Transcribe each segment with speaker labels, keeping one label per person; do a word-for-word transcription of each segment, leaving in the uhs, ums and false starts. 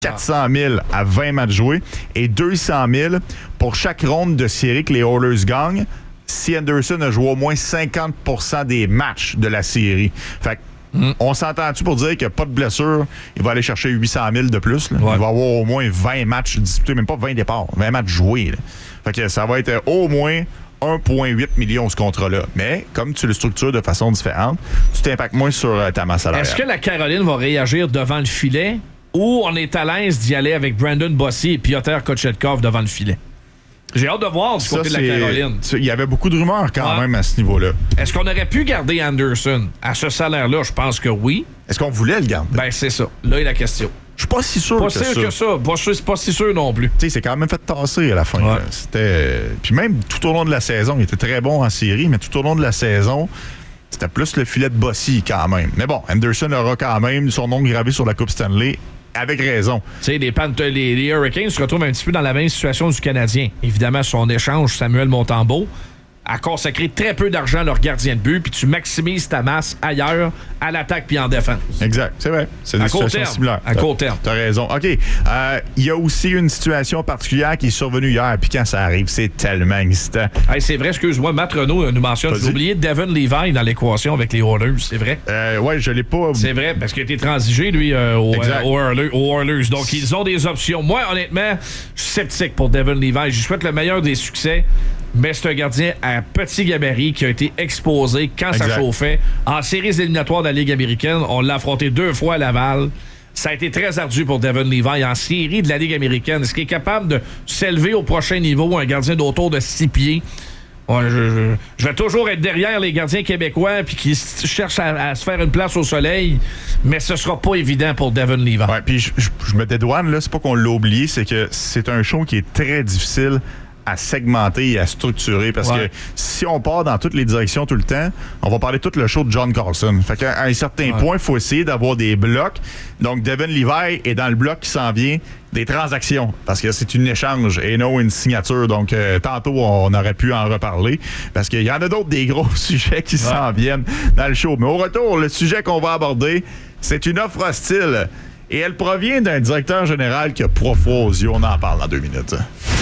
Speaker 1: quatre cent mille à vingt matchs joués et deux cent mille pour chaque ronde de série que les Oilers gagnent si Anderson a joué au moins cinquante pour cent des matchs de la série. Fait que Mm. on s'entend-tu pour dire qu'il n'y a pas de blessure, il va aller chercher huit cent mille de plus. Là. Ouais. Il va avoir au moins vingt matchs disputés, même pas vingt départs, vingt matchs joués. Là. Fait que ça va être au moins un virgule huit million ce contrat-là. Mais comme tu le structures de façon différente, tu t'impactes moins sur euh, ta masse salariale.
Speaker 2: Est-ce que la Caroline va réagir devant le filet ou on est à l'aise d'y aller avec Brandon Bossy et Piotr Kochetkov devant le filet? J'ai hâte de voir du côté
Speaker 1: ça,
Speaker 2: de la Caroline.
Speaker 1: Il y avait beaucoup de rumeurs quand ouais. même à ce niveau-là.
Speaker 2: Est-ce qu'on aurait pu garder Anderson à ce salaire-là? Je pense que oui.
Speaker 1: Est-ce qu'on voulait le garder?
Speaker 2: Ben, c'est ça. Là est la question.
Speaker 1: Je suis pas si sûr
Speaker 2: pas
Speaker 1: que
Speaker 2: sûr
Speaker 1: ça.
Speaker 2: que ça. Pas sûr, c'est pas si sûr non plus.
Speaker 1: Tu sais, c'est quand même fait tasser à la fin.
Speaker 2: Ouais.
Speaker 1: C'était... Puis même tout au long de la saison, il était très bon en série, mais tout au long de la saison, c'était plus le filet de Bossy quand même. Mais bon, Anderson aura quand même son nom gravé sur la Coupe Stanley. Avec raison.
Speaker 2: Tu sais, les, Pant- les, les Hurricanes se retrouvent un petit peu dans la même situation du Canadien. Évidemment, son échange, Samuel Montembeault, a consacré très peu d'argent à leur gardien de but, puis tu maximises ta masse ailleurs, à l'attaque puis en défense.
Speaker 1: Exact, c'est vrai. C'est des
Speaker 2: à
Speaker 1: situations
Speaker 2: terme,
Speaker 1: similaires.
Speaker 2: À court terme.
Speaker 1: T'as raison. OK. Il euh, y a aussi une situation particulière qui est survenue hier, puis quand ça arrive, c'est tellement excitant.
Speaker 2: Hey, c'est vrai, excuse-moi, Matt Renaud nous mentionne, j'ai oublié Devon Levi dans l'équation avec les Oilers, c'est vrai?
Speaker 1: Euh, ouais, je l'ai pas...
Speaker 2: C'est vrai, parce qu'il a été transigé, lui, euh, aux, euh, aux, Oilers, aux Oilers. Donc, ils ont des options. Moi, honnêtement, je suis sceptique pour Devon Levi. Je souhaite le meilleur des succès. Mais c'est un gardien à petit gabarit qui a été exposé quand
Speaker 1: exact.
Speaker 2: Ça chauffait. En séries éliminatoires de la Ligue américaine, on l'a affronté deux fois à Laval. Ça a été très ardu pour Devon Levi. En série de la Ligue américaine, est-ce qu'il est capable de s'élever au prochain niveau, un gardien d'autour de six pieds? Ouais, je, je, je vais toujours être derrière les gardiens québécois puis qui cherchent à, à se faire une place au soleil, mais ce sera pas évident pour Devon Levi.
Speaker 1: Ouais, puis je, je, je me dédouane, là, c'est pas qu'on l'a oublié, c'est que c'est un show qui est très difficile à segmenter et à structurer parce ouais. que si on part dans toutes les directions tout le temps, on va parler tout le show de John Carlson. Fait qu'à un certain ouais. point, il faut essayer d'avoir des blocs. Donc, Devon Levi est dans le bloc qui s'en vient des transactions parce que c'est une échange et non une signature. Donc, euh, tantôt, on aurait pu en reparler parce qu'il y en a d'autres des gros sujets qui ouais. s'en viennent dans le show. Mais au retour, le sujet qu'on va aborder, c'est une offre hostile et elle provient d'un directeur général qui a trois fois aux yeux. On en parle dans deux minutes.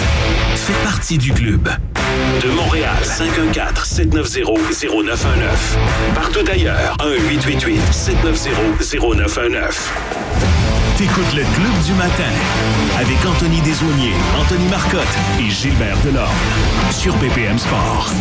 Speaker 3: Fais partie du club. De Montréal, cinq un quatre, sept neuf zéro, zéro neuf un neuf. Partout ailleurs, un huit huit huit, sept neuf zéro, zéro neuf un neuf. T'écoutes le Club du matin avec Anthony Desaulniers, Anthony Marcotte et Gilbert Delorme sur B P M Sport.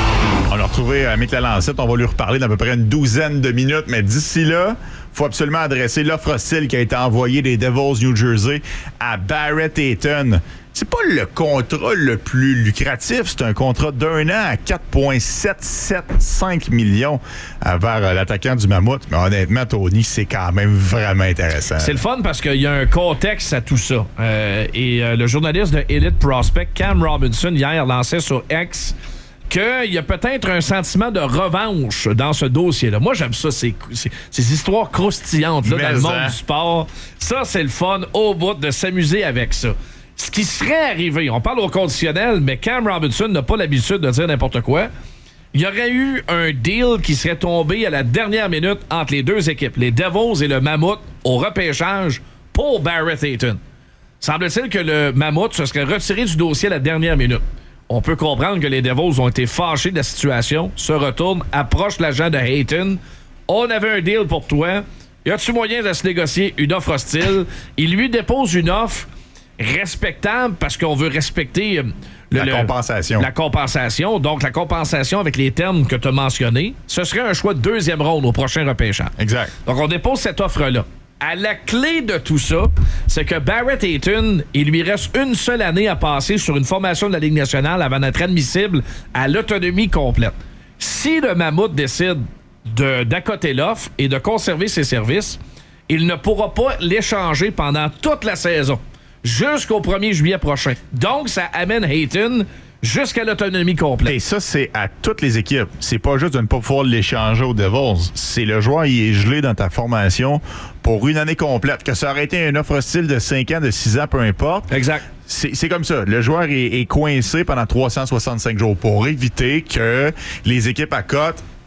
Speaker 1: On a retrouvé Mick Lalancette. On va lui reparler d'à peu près une douzaine de minutes, mais d'ici là, il faut absolument adresser l'offre hostile qui a été envoyée des Devils New Jersey à Barrett Hayton. C'est pas le contrat le plus lucratif. C'est un contrat d'un an à quatre virgule sept sept cinq millions vers l'attaquant du Mammouth. Mais honnêtement, Tony, c'est quand même vraiment intéressant.
Speaker 2: C'est le fun parce qu'il y a un contexte à tout ça. Euh, et euh, le journaliste de Elite Prospect, Cam Robinson, hier, lançait sur X qu'il y a peut-être un sentiment de revanche dans ce dossier-là. Moi, j'aime ça, ces, ces, ces histoires croustillantes là, dans le monde
Speaker 1: hein?
Speaker 2: du sport. Ça, c'est le fun au bout de s'amuser avec ça. Ce qui serait arrivé, on parle au conditionnel, mais Cam Robinson n'a pas l'habitude de dire n'importe quoi. Il y aurait eu un deal qui serait tombé à la dernière minute entre les deux équipes, les Devils et le Mammouth, au repêchage pour Barrett Hayton. Semble-t-il que le Mammouth se serait retiré du dossier à la dernière minute. On peut comprendre que les Devils ont été fâchés de la situation, se retournent, approchent l'agent de Hayton. On avait un deal pour toi. Y a-tu moyen de se négocier une offre hostile? Il lui dépose une offre respectable parce qu'on veut respecter le,
Speaker 1: la
Speaker 2: le,
Speaker 1: compensation.
Speaker 2: La compensation. Donc, la compensation avec les termes que tu as mentionnés, ce serait un choix de deuxième ronde au prochain repêchage.
Speaker 1: Exact.
Speaker 2: Donc, on dépose cette offre-là. À la clé de tout ça, c'est que Barrett Hayton, il lui reste une seule année à passer sur une formation de la Ligue nationale avant d'être admissible à l'autonomie complète. Si le Mammouth décide de, d'accoter l'offre et de conserver ses services, il ne pourra pas l'échanger pendant toute la saison, jusqu'au premier juillet prochain. Donc, ça amène Hayton jusqu'à l'autonomie complète.
Speaker 1: Et ça, c'est à toutes les équipes. C'est pas juste de ne pas pouvoir l'échanger aux Devils. C'est le joueur, il est gelé dans ta formation pour une année complète. Que ça aurait été une offre hostile de cinq ans, de six ans, peu importe.
Speaker 2: Exact.
Speaker 1: C'est, c'est comme ça. Le joueur est, est coincé pendant trois cent soixante-cinq jours pour éviter que les équipes accotent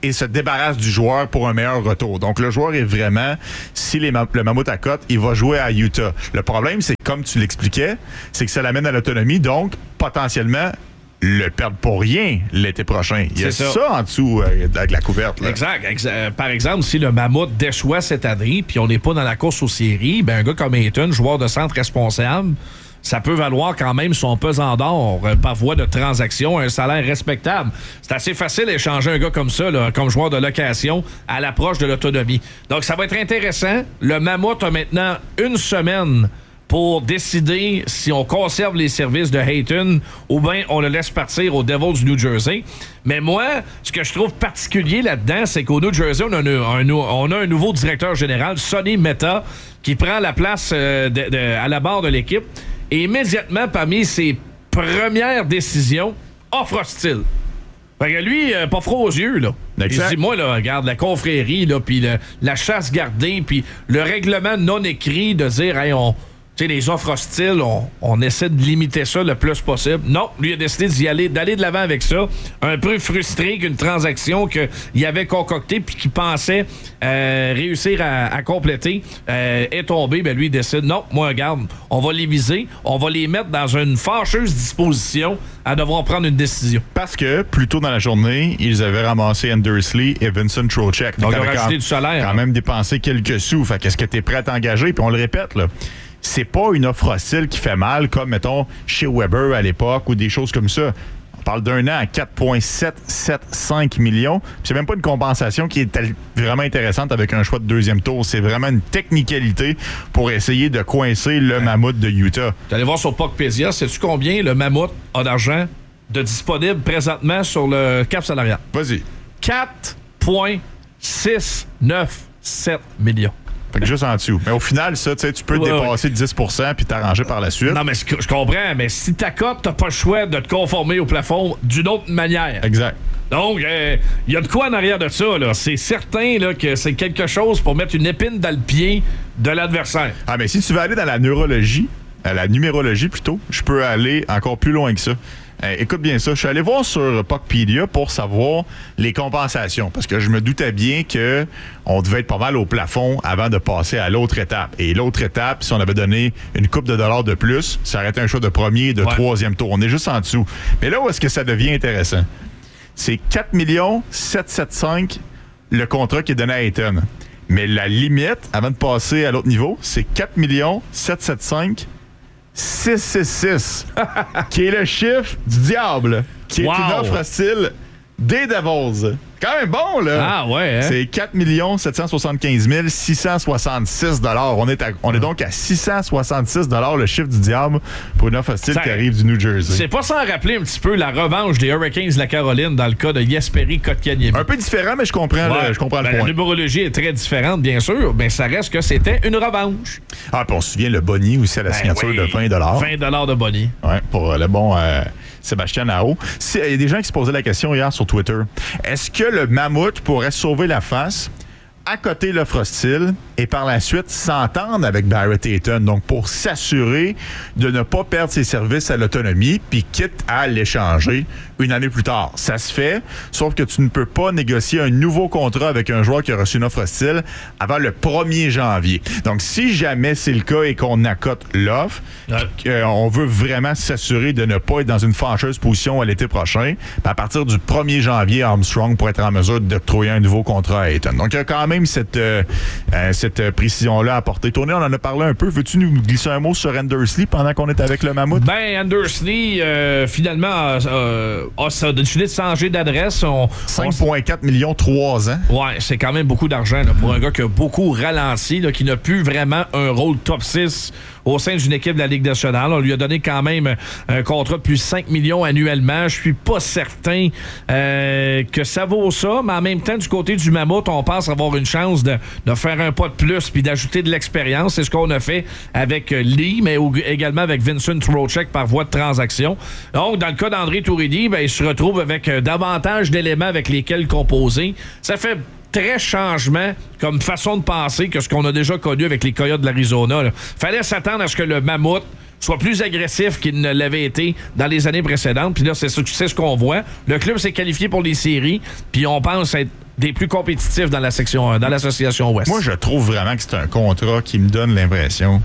Speaker 1: et se débarrasse du joueur pour un meilleur retour. Donc, le joueur est vraiment, si les, le Mammouth à cote, il va jouer à Utah. Le problème, c'est comme tu l'expliquais, c'est que ça l'amène à l'autonomie, donc potentiellement le perdre pour rien l'été prochain. Il y a ça. ça en dessous euh, de la couverte. Là.
Speaker 2: Exact. Exa- par exemple, si le Mammouth déçoit cette année puis on n'est pas dans la course aux séries, ben un gars comme Ayton, joueur de centre responsable, ça peut valoir quand même son pesant d'or euh, par voie de transaction, un salaire respectable. C'est assez facile d'échanger un gars comme ça, là, comme joueur de location, à l'approche de l'autonomie. Donc, ça va être intéressant. Le Mammouth a maintenant une semaine pour décider si on conserve les services de Ayton ou bien on le laisse partir aux Devils du New Jersey. Mais moi, ce que je trouve particulier là-dedans, c'est qu'au New Jersey, on a un, un, on a un nouveau directeur général, Sonny Mehta, qui prend la place euh, de, de, à la barre de l'équipe. Et immédiatement, parmi ses premières décisions, offre hostile. Fait que lui, euh, pas froid aux yeux, là. Exact. Il dit, moi, là, regarde, la confrérie, là, puis la chasse gardée, puis le règlement non écrit de dire, hey, on... Tu sais, les offres hostiles, on, on essaie de limiter ça le plus possible. Non, lui a décidé d'y aller, d'aller de l'avant avec ça. Un peu frustré qu'une transaction qu'il avait concoctée puis qu'il pensait euh, réussir à, à compléter euh, est tombée. Ben lui, il décide, non, moi, regarde, on va les viser, on va les mettre dans une fâcheuse disposition à devoir prendre une décision.
Speaker 1: Parce que, plus tôt dans la journée, ils avaient ramassé Andersley et Vincent Trocheck.
Speaker 2: Donc, ils ont rajouté du salaire.
Speaker 1: Quand
Speaker 2: hein.
Speaker 1: même dépensé quelques sous. Fait qu'est-ce que tu es prêt à t'engager? Puis on le répète, là. C'est pas une offre hostile qui fait mal, comme, mettons, chez Weber à l'époque ou des choses comme ça. On parle d'un an à quatre virgule sept sept cinq millions. Puis c'est même pas une compensation qui est vraiment intéressante avec un choix de deuxième tour. C'est vraiment une technicalité pour essayer de coincer le Mammouth de Utah.
Speaker 2: Tu allais voir sur Puckpedia, sais-tu combien le Mammouth a d'argent de disponible présentement sur le cap salarial?
Speaker 1: Vas-y.
Speaker 2: quatre virgule six neuf sept millions.
Speaker 1: Fait que juste en dessous. Mais au final, ça, tu sais, tu peux ouais, dépasser ouais. dix pour cent puis t'arranger par la suite.
Speaker 2: Non, mais je comprends, mais si ta cote, t'as pas le choix de te conformer au plafond d'une autre manière.
Speaker 1: Exact.
Speaker 2: Donc, il euh, y a de quoi en arrière de ça, là. C'est certain là, que c'est quelque chose pour mettre une épine dans le pied de l'adversaire.
Speaker 1: Ah, mais si tu veux aller dans la neurologie, à la numérologie plutôt, je peux aller encore plus loin que ça. Euh, écoute bien ça. Je suis allé voir sur Puckpedia pour savoir les compensations parce que je me doutais bien que on devait être pas mal au plafond avant de passer à l'autre étape. Et l'autre étape, si on avait donné une coupe de dollars de plus, ça aurait été un choix de premier et de ouais. troisième tour. On est juste en dessous. Mais là où est-ce que ça devient intéressant? C'est quatre millions sept cent soixante-cinq le contrat qui est donné à Ayton. Mais la limite, avant de passer à l'autre niveau, c'est quatre millions sept cent soixante-cinq six cent soixante-six, qui est le chiffre du diable, qui wow. est une offre hostile des Devils. Quand même bon, là.
Speaker 2: Ah ouais, hein?
Speaker 1: C'est quatre millions sept cent soixante-quinze mille six cent soixante-six dollars. On est, à, on est donc à six cent soixante-six dollars le chiffre du diable pour une offre hostile ça, qui arrive du New Jersey.
Speaker 2: C'est pas sans rappeler un petit peu la revanche des Hurricanes de la Caroline dans le cas de Jesperi Kotkaniemi.
Speaker 1: Un peu différent, mais je comprends, ouais. le, je comprends
Speaker 2: ben,
Speaker 1: le point.
Speaker 2: La numérologie est très différente, bien sûr, mais ça reste que c'était une revanche.
Speaker 1: Ah, puis on se souvient le boni aussi à la ben signature oui. de vingt dollars.
Speaker 2: vingt dollars de boni.
Speaker 1: Ouais, pour le bon euh, Sébastien Aho. Il y a des gens qui se posaient la question hier sur Twitter. Est-ce que le Mammouth pourrait sauver la face, accoter l'offre hostile et par la suite s'entendre avec Barrett Ayton, donc pour s'assurer de ne pas perdre ses services à l'autonomie, puis quitte à l'échanger une année plus tard. Ça se fait, sauf que tu ne peux pas négocier un nouveau contrat avec un joueur qui a reçu une offre hostile avant le premier janvier. Donc, si jamais c'est le cas et qu'on accote l'offre, ouais. euh, on veut vraiment s'assurer de ne pas être dans une fâcheuse position à l'été prochain, à partir du premier janvier, Armstrong pourrait être en mesure d'octroyer un nouveau contrat à Ayton. Donc, il y a quand même cette, euh, euh, cette précision-là à apporter. Tony, on en a parlé un peu. Veux-tu nous glisser un mot sur Andersley pendant qu'on est avec le Mammouth?
Speaker 2: Ben, Andersley, euh, finalement, euh, a décidé de changer d'adresse.
Speaker 1: cinq virgule quatre millions, trois ans.
Speaker 2: Ouais, c'est quand même beaucoup d'argent là, pour un gars qui a beaucoup ralenti, là, qui n'a plus vraiment un rôle top six au sein d'une équipe de la Ligue nationale. On lui a donné quand même un contrat de plus de cinq millions annuellement. Je suis pas certain euh, que ça vaut ça, mais en même temps, du côté du Mammouth, on pense avoir une chance de, de faire un pas de plus puis d'ajouter de l'expérience. C'est ce qu'on a fait avec Lee, mais également avec Vincent Trocheck par voie de transaction. Donc, dans le cas d'André Touridi, ben, il se retrouve avec euh, davantage d'éléments avec lesquels composer. Ça fait très changement comme façon de penser que ce qu'on a déjà connu avec les Coyotes de l'Arizona. Là. Fallait s'attendre à ce que le Mammouth soit plus agressif qu'il ne l'avait été dans les années précédentes. Puis là, c'est, c'est ce qu'on voit. Le club s'est qualifié pour les séries, puis on pense être des plus compétitifs dans la section un, dans l'association Ouest.
Speaker 1: Moi, je trouve vraiment que c'est un contrat qui me donne l'impression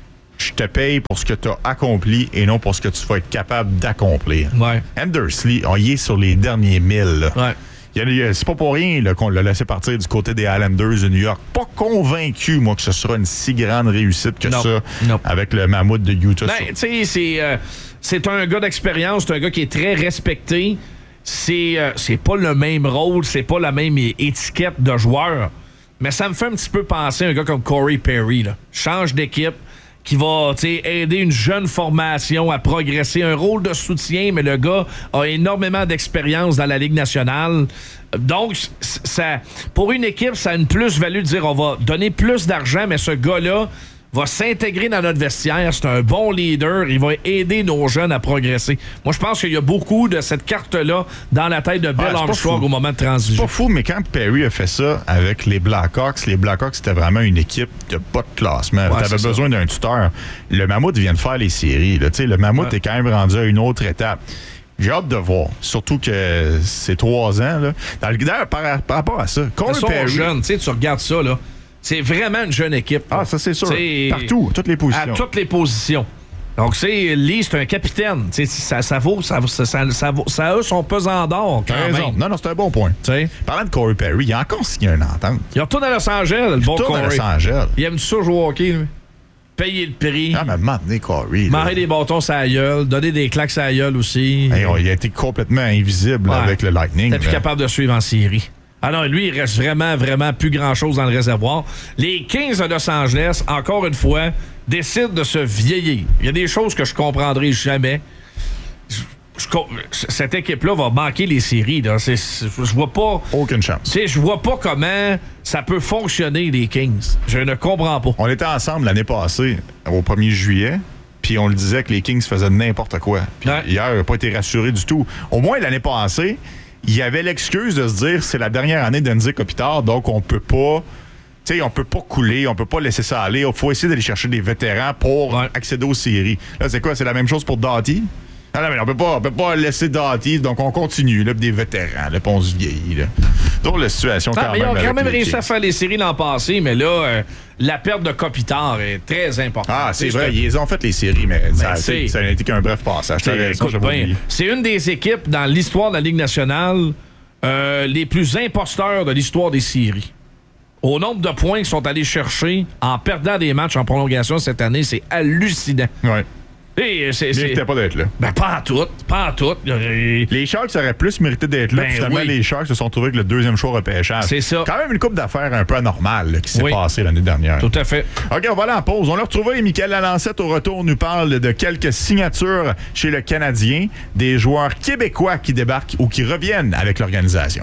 Speaker 1: je te paye pour ce que tu as accompli et non pour ce que tu vas être capable d'accomplir.
Speaker 2: Ouais.
Speaker 1: Andersley, on y est sur les derniers mille. Là.
Speaker 2: Ouais.
Speaker 1: Il y a, c'est pas pour rien là, qu'on l'a laissé partir du côté des Islanders de New York. Pas convaincu, moi, que ce sera une si grande réussite que
Speaker 2: non.
Speaker 1: ça
Speaker 2: non.
Speaker 1: avec le Mammouth de Utah.
Speaker 2: Ben, tu sais, c'est, euh, c'est un gars d'expérience, c'est un gars qui est très respecté. C'est, euh, c'est pas le même rôle, c'est pas la même étiquette de joueur. Mais ça me fait un petit peu penser à un gars comme Corey Perry. Là. Change d'équipe, qui va aider une jeune formation à progresser. Un rôle de soutien, mais le gars a énormément d'expérience dans la Ligue nationale. Donc, ça, pour une équipe, ça a une plus-value de dire on va donner plus d'argent, mais ce gars-là va s'intégrer dans notre vestiaire. C'est un bon leader. Il va aider nos jeunes à progresser. Moi, je pense qu'il y a beaucoup de cette carte-là dans la tête de Bill ah, Armstrong au moment de transiger.
Speaker 1: C'est pas fou, mais quand Perry a fait ça avec les Blackhawks, les Blackhawks, c'était vraiment une équipe de bas de classement. Ouais, tu avais besoin d'un tuteur. Le Mammouth vient de faire les séries. Là. Le Mammouth ouais. est quand même rendu à une autre étape. J'ai hâte de voir. Surtout que c'est trois ans. Là. Dans le, d'ailleurs, par, par rapport à ça, Corey Perry...
Speaker 2: jeune, tu regardes ça, là. C'est vraiment une jeune équipe.
Speaker 1: Ah, ça, c'est sûr. C'est partout, à toutes les positions.
Speaker 2: À toutes les positions. Donc, c'est Lee, c'est un capitaine. Ça, ça vaut, ça, ça, ça, ça, vaut, ça a son pesant d'or. Quand raison.
Speaker 1: Non, non, c'est un bon point. T'sais? Parlant de Corey Perry, il a encore signé une entente.
Speaker 2: Il retourne à Los Angeles, le
Speaker 1: il
Speaker 2: bon Corey.
Speaker 1: à Los Angeles.
Speaker 2: Il aime ça jouer au hockey, lui. Payer le prix.
Speaker 1: Ah, mais m'amener Corey.
Speaker 2: Marrer des bâtons sur la gueule, donner des claques sur la gueule aussi.
Speaker 1: Hey, il a été complètement invisible ouais. avec le Lightning.
Speaker 2: T'es plus capable de suivre en série. Ah non, lui, il reste vraiment, vraiment plus grand-chose dans le réservoir. Les Kings de Los Angeles, encore une fois, décident de se vieillir. Il y a des choses que je comprendrai jamais. Je, je, cette équipe-là va manquer les séries. Là. C'est, je vois pas...
Speaker 1: Aucune chance.
Speaker 2: Je vois pas comment ça peut fonctionner, les Kings. Je ne comprends pas.
Speaker 1: On était ensemble l'année passée, au premier juillet, puis on le disait que les Kings faisaient n'importe quoi. Puis ouais. hier, il n'a pas été rassuré du tout. Au moins, l'année passée... il y avait l'excuse de se dire c'est la dernière année d'Andy Kopitar, donc on peut pas, tu sais, on peut pas couler, on peut pas laisser ça aller. Il faut essayer d'aller chercher des vétérans pour ouais. accéder aux séries. Là, c'est quoi? C'est la même chose pour Doughty? Non, non, mais on peut pas, on peut pas laisser Doughty, donc on continue, là, des vétérans, là, puis on se vieillit, là. Donc, la situation,
Speaker 2: ah,
Speaker 1: quand
Speaker 2: mais
Speaker 1: même.
Speaker 2: Ils ont quand même réussi
Speaker 1: Kings.
Speaker 2: à faire les séries l'an passé, mais là, euh, la perte de Kopitar est très importante.
Speaker 1: Ah, c'est vrai, ils ont fait les séries, mais, mais ça, ça n'a été qu'un bref passage.
Speaker 2: Écoute, ben, c'est une des équipes dans l'histoire de la Ligue nationale euh, les plus imposteurs de l'histoire des séries. Au nombre de points qu'ils sont allés chercher en perdant des matchs en prolongation cette année, c'est hallucinant.
Speaker 1: Ouais.
Speaker 2: Et c'est, c'est...
Speaker 1: méritait pas d'être là.
Speaker 2: Ben, pas en tout. Pas en tout.
Speaker 1: Les Sharks auraient plus mérité d'être là. Ben, finalement, oui. les Sharks se sont trouvés avec le deuxième choix repêchage.
Speaker 2: C'est ça.
Speaker 1: Quand même une couple d'affaires un peu anormale là, qui s'est oui. passée l'année dernière.
Speaker 2: Tout à fait.
Speaker 1: OK, on va aller en pause. On l'a retrouvé. Michael Lalancette, au retour, nous parle de quelques signatures chez le Canadien, des joueurs québécois qui débarquent ou qui reviennent avec l'organisation.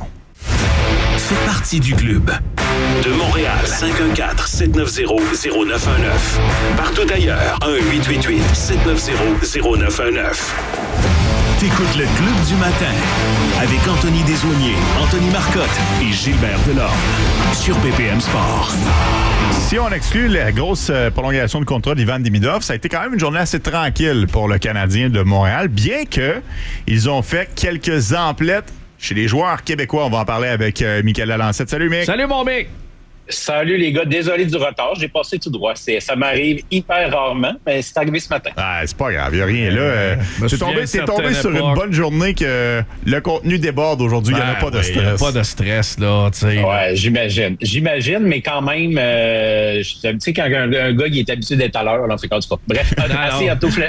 Speaker 3: Fais partie du club. De Montréal, cinq un quatre, sept neuf zéro, zéro neuf un neuf. Partout ailleurs, un huit huit huit, sept neuf zéro, zéro neuf un neuf. T'écoutes le Club du matin avec Anthony Desaulniers, Anthony Marcotte et Gilbert Delorme sur B P M Sport.
Speaker 1: Si on exclut la grosse euh, prolongation de contrat d'Ivan Demidov, ça a été quand même une journée assez tranquille pour le Canadien de Montréal, bien que ils ont fait quelques emplettes chez les joueurs québécois. On va en parler avec euh, Michael Lalancette. Salut, Mick.
Speaker 2: Salut, mon Mick.
Speaker 4: Salut, les gars. Désolé du retard. J'ai passé tout droit. C'est, ça m'arrive hyper rarement, mais c'est arrivé ce matin.
Speaker 1: Ah, c'est pas grave. Il n'y a rien là. Euh, t'es tombé, t'es tombé sur une bonne journée que le contenu déborde aujourd'hui. Il ben, n'y en a pas de oui, stress. Il n'y a
Speaker 2: pas de stress, là. T'sais.
Speaker 4: Ouais, j'imagine. J'imagine, mais quand même, euh, tu sais, quand un, un gars il est habitué d'être à l'heure, alors c'est quand tu pas. Bref, assez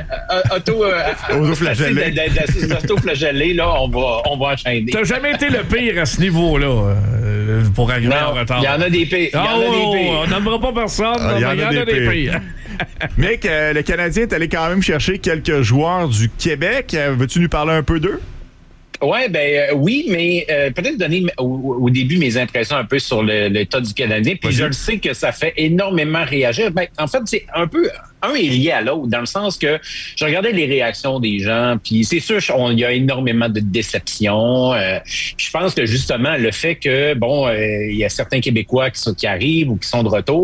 Speaker 4: auto-flagellé, là, on va, on va enchaîner.
Speaker 2: T'as jamais été le pire à ce niveau-là euh, pour arriver non, en retard.
Speaker 4: Il y en a des pires. Il y en a des pires.
Speaker 2: On n'aimera pas personne,
Speaker 1: ah,
Speaker 2: mais il y en a, y en a des, des pires.
Speaker 1: Mec, euh, le Canadien est allé quand même chercher quelques joueurs du Québec. Euh, veux-tu nous parler un peu d'eux?
Speaker 4: Ouais, ben euh, oui, mais euh, peut-être donner au, au début mes impressions un peu sur le, l'état du Canadien. Puis oui. je le sais que ça fait énormément réagir. Ben, en fait, c'est un peu... Un est lié à l'autre, dans le sens que je regardais les réactions des gens, puis c'est sûr il y a énormément de déception. Euh, je pense que justement, le fait que, bon, il euh, y a certains Québécois qui, sont, qui arrivent ou qui sont de retour,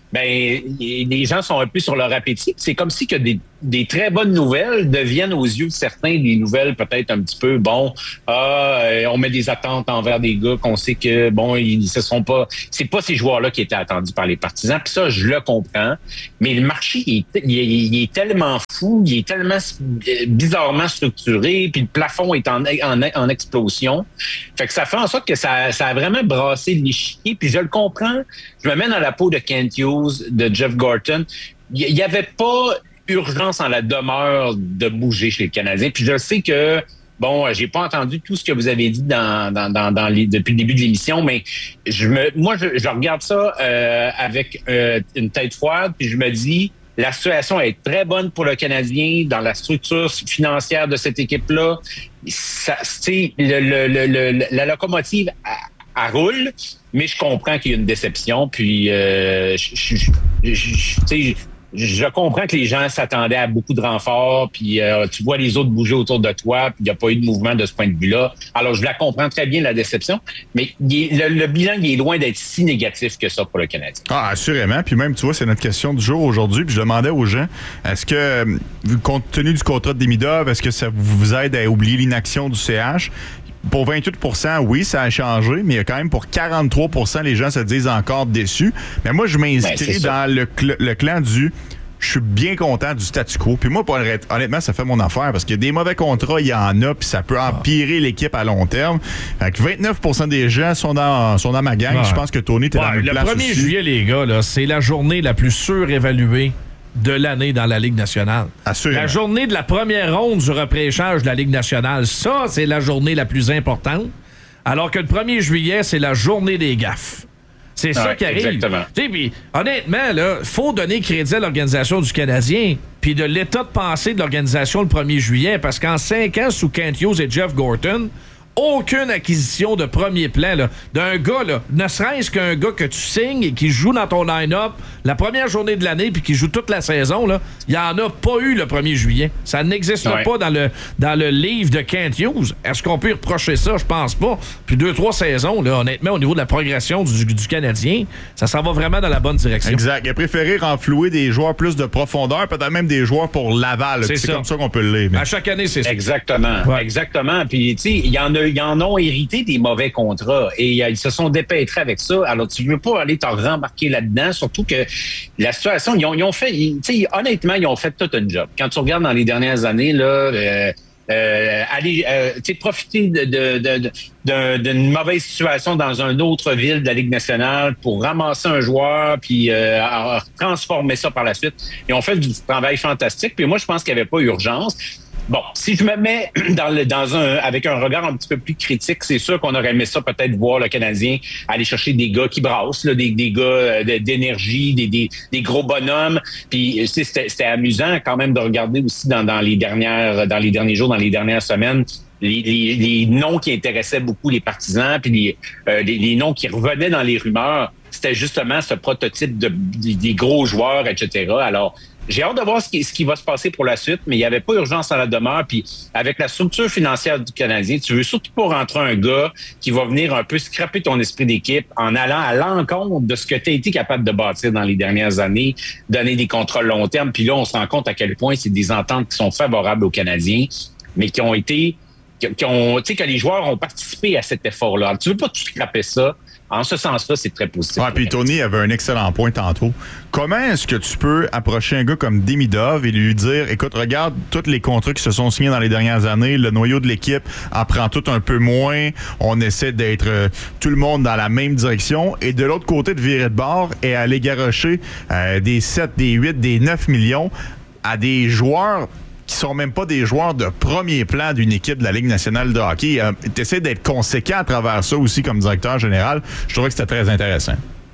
Speaker 4: ben les gens sont un peu sur leur appétit. C'est comme si que des, des très bonnes nouvelles deviennent aux yeux de certains des nouvelles peut-être un petit peu, bon, ah, on met des attentes envers des gars qu'on sait que, bon, ils se sont pas... C'est pas ces joueurs-là qui étaient attendus par les partisans. Puis ça, je le comprends. Mais le marché, il est, il est, il est tellement fou, il est tellement bizarrement structuré, puis le plafond est en, en, en explosion. Fait que ça fait en sorte que ça, ça a vraiment brassé l'échiquier. Puis je le comprends. Je me mets dans la peau de Kent Hughes, de Jeff Gorton. Il n'y avait pas urgence en la demeure de bouger chez les Canadiens. Puis je sais que, bon, j'ai pas entendu tout ce que vous avez dit dans, dans, dans, dans les, depuis le début de l'émission, mais je me, moi, je, je regarde ça euh, avec euh, une tête froide, puis je me dis, la situation est très bonne pour le Canadien dans la structure financière de cette équipe-là. Ça, c'est le, le, le, le, la locomotive elle roule, mais je comprends qu'il y a une déception. Puis, euh, je, je, je, je, je comprends que les gens s'attendaient à beaucoup de renforts. Puis, euh, tu vois les autres bouger autour de toi. Puis, il n'y a pas eu de mouvement de ce point de vue-là. Alors, je la comprends très bien, la déception. Mais il est, le, le bilan, il est loin d'être si négatif que ça pour le Canadien.
Speaker 1: Ah, assurément. Puis même, tu vois, c'est notre question du jour aujourd'hui. Puis, je demandais aux gens, est-ce que, compte tenu du contrat de Demidov, est-ce que ça vous aide à oublier l'inaction du C H? Pour vingt-huit pour cent, oui, ça a changé, mais il y a quand même pour quarante-trois pour cent, les gens se disent encore déçus. Mais moi, je m'inscris ben, dans le, cl- le clan du « je suis bien content du statu quo ». Puis moi, pour être, honnêtement, ça fait mon affaire parce que des mauvais contrats, il y en a, puis ça peut empirer l'équipe à long terme. Fait que vingt-neuf pour cent des gens sont dans, sont dans ma gang. Ouais. Je pense que Tony, t'es ouais, dans la même place aussi.
Speaker 2: Le premier juillet, les gars, là, c'est la journée la plus surévaluée de l'année dans la Ligue nationale.
Speaker 1: Assurément.
Speaker 2: La journée de la première ronde du repêchage de la Ligue nationale, ça, c'est la journée la plus importante, alors que le premier juillet, c'est la journée des gaffes. C'est ça
Speaker 4: ouais,
Speaker 2: qui arrive.
Speaker 4: Exactement.
Speaker 2: Pis, honnêtement, il faut donner crédit à l'organisation du Canadien puis de l'état de pensée de l'organisation le premier juillet, parce qu'en cinq ans, sous Kent Hughes et Jeff Gorton, aucune acquisition de premier plan là, d'un gars, là, ne serait-ce qu'un gars que tu signes et qui joue dans ton line-up la première journée de l'année puis qui joue toute la saison, il n'y en a pas eu le premier juillet. Ça n'existe ouais. pas dans le, dans le livre de Kent Hughes. Est-ce qu'on peut reprocher ça? Je pense pas. Puis deux, trois saisons, là, honnêtement, au niveau de la progression du, du Canadien, ça s'en va vraiment dans la bonne direction.
Speaker 1: Exact. Il a préféré renflouer des joueurs plus de profondeur, peut-être même des joueurs pour Laval. C'est, c'est comme ça qu'on peut le lire. Mais...
Speaker 2: À chaque année, c'est ça.
Speaker 4: Exactement. Ouais. Exactement. Puis, tu sais, il y en a ils en ont hérité des mauvais contrats et euh, ils se sont dépêtrés avec ça. Alors, tu ne veux pas aller t'en rembarquer là-dedans, surtout que la situation, ils ont, ils ont fait, ils, honnêtement, ils ont fait tout un job. Quand tu regardes dans les dernières années, là, euh, euh, aller, euh, profiter de, de, de, de, d'une mauvaise situation dans une autre ville de la Ligue nationale pour ramasser un joueur puis euh, transformer ça par la suite. Ils ont fait du travail fantastique. Puis moi, je pense qu'il n'y avait pas urgence. Bon, si je me mets dans le, dans un, avec un regard un petit peu plus critique, c'est sûr qu'on aurait aimé ça peut-être voir le Canadien aller chercher des gars qui brassent, là, des, des gars d'énergie, des, des, des gros bonhommes. Puis c'était, c'était amusant quand même de regarder aussi dans, dans les dernières, dans les derniers jours, dans les dernières semaines, les, les, les noms qui intéressaient beaucoup les partisans, puis les, euh, les, les noms qui revenaient dans les rumeurs. C'était justement ce prototype de, des, des gros joueurs, et cetera. Alors, j'ai hâte de voir ce qui, ce qui va se passer pour la suite, mais il n'y avait pas urgence à la demeure. Puis avec la structure financière du Canadien, tu veux surtout pas rentrer un gars qui va venir un peu scraper ton esprit d'équipe en allant à l'encontre de ce que tu as été capable de bâtir dans les dernières années, donner des contrats long terme. Puis là, on se rend compte à quel point c'est des ententes qui sont favorables aux Canadiens, mais qui ont été... qui, qui ont, tu sais, que les joueurs ont participé à cet effort-là. Alors, tu veux pas tout scraper ça. En ce sens-là, c'est très positif.
Speaker 1: Ah, puis Tony avait un excellent point tantôt. Comment est-ce que tu peux approcher un gars comme Demidov et lui dire, écoute, regarde tous les contrats qui se sont signés dans les dernières années, le noyau de l'équipe en prend tout un peu moins, on essaie d'être euh, tout le monde dans la même direction, et de l'autre côté de virer de bord et aller garrocher euh, des sept, des huit, des neuf millions à des joueurs qui sont même pas des joueurs de premier plan d'une équipe de la Ligue nationale de hockey. Euh, tu essaies d'être conséquent à travers ça aussi comme directeur général. Je trouvais que c'était très intéressant.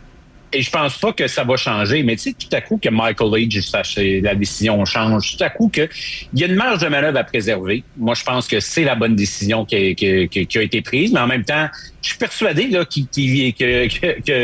Speaker 4: Et je pense pas que ça va changer, mais tu sais, tout à coup que Michael Age, la décision change, tout à coup que il y a une marge de manœuvre à préserver. Moi, je pense que c'est la bonne décision qui a, qui, qui, qui a été prise, mais en même temps, je suis persuadé là, qu'il, qu'il, que, que, que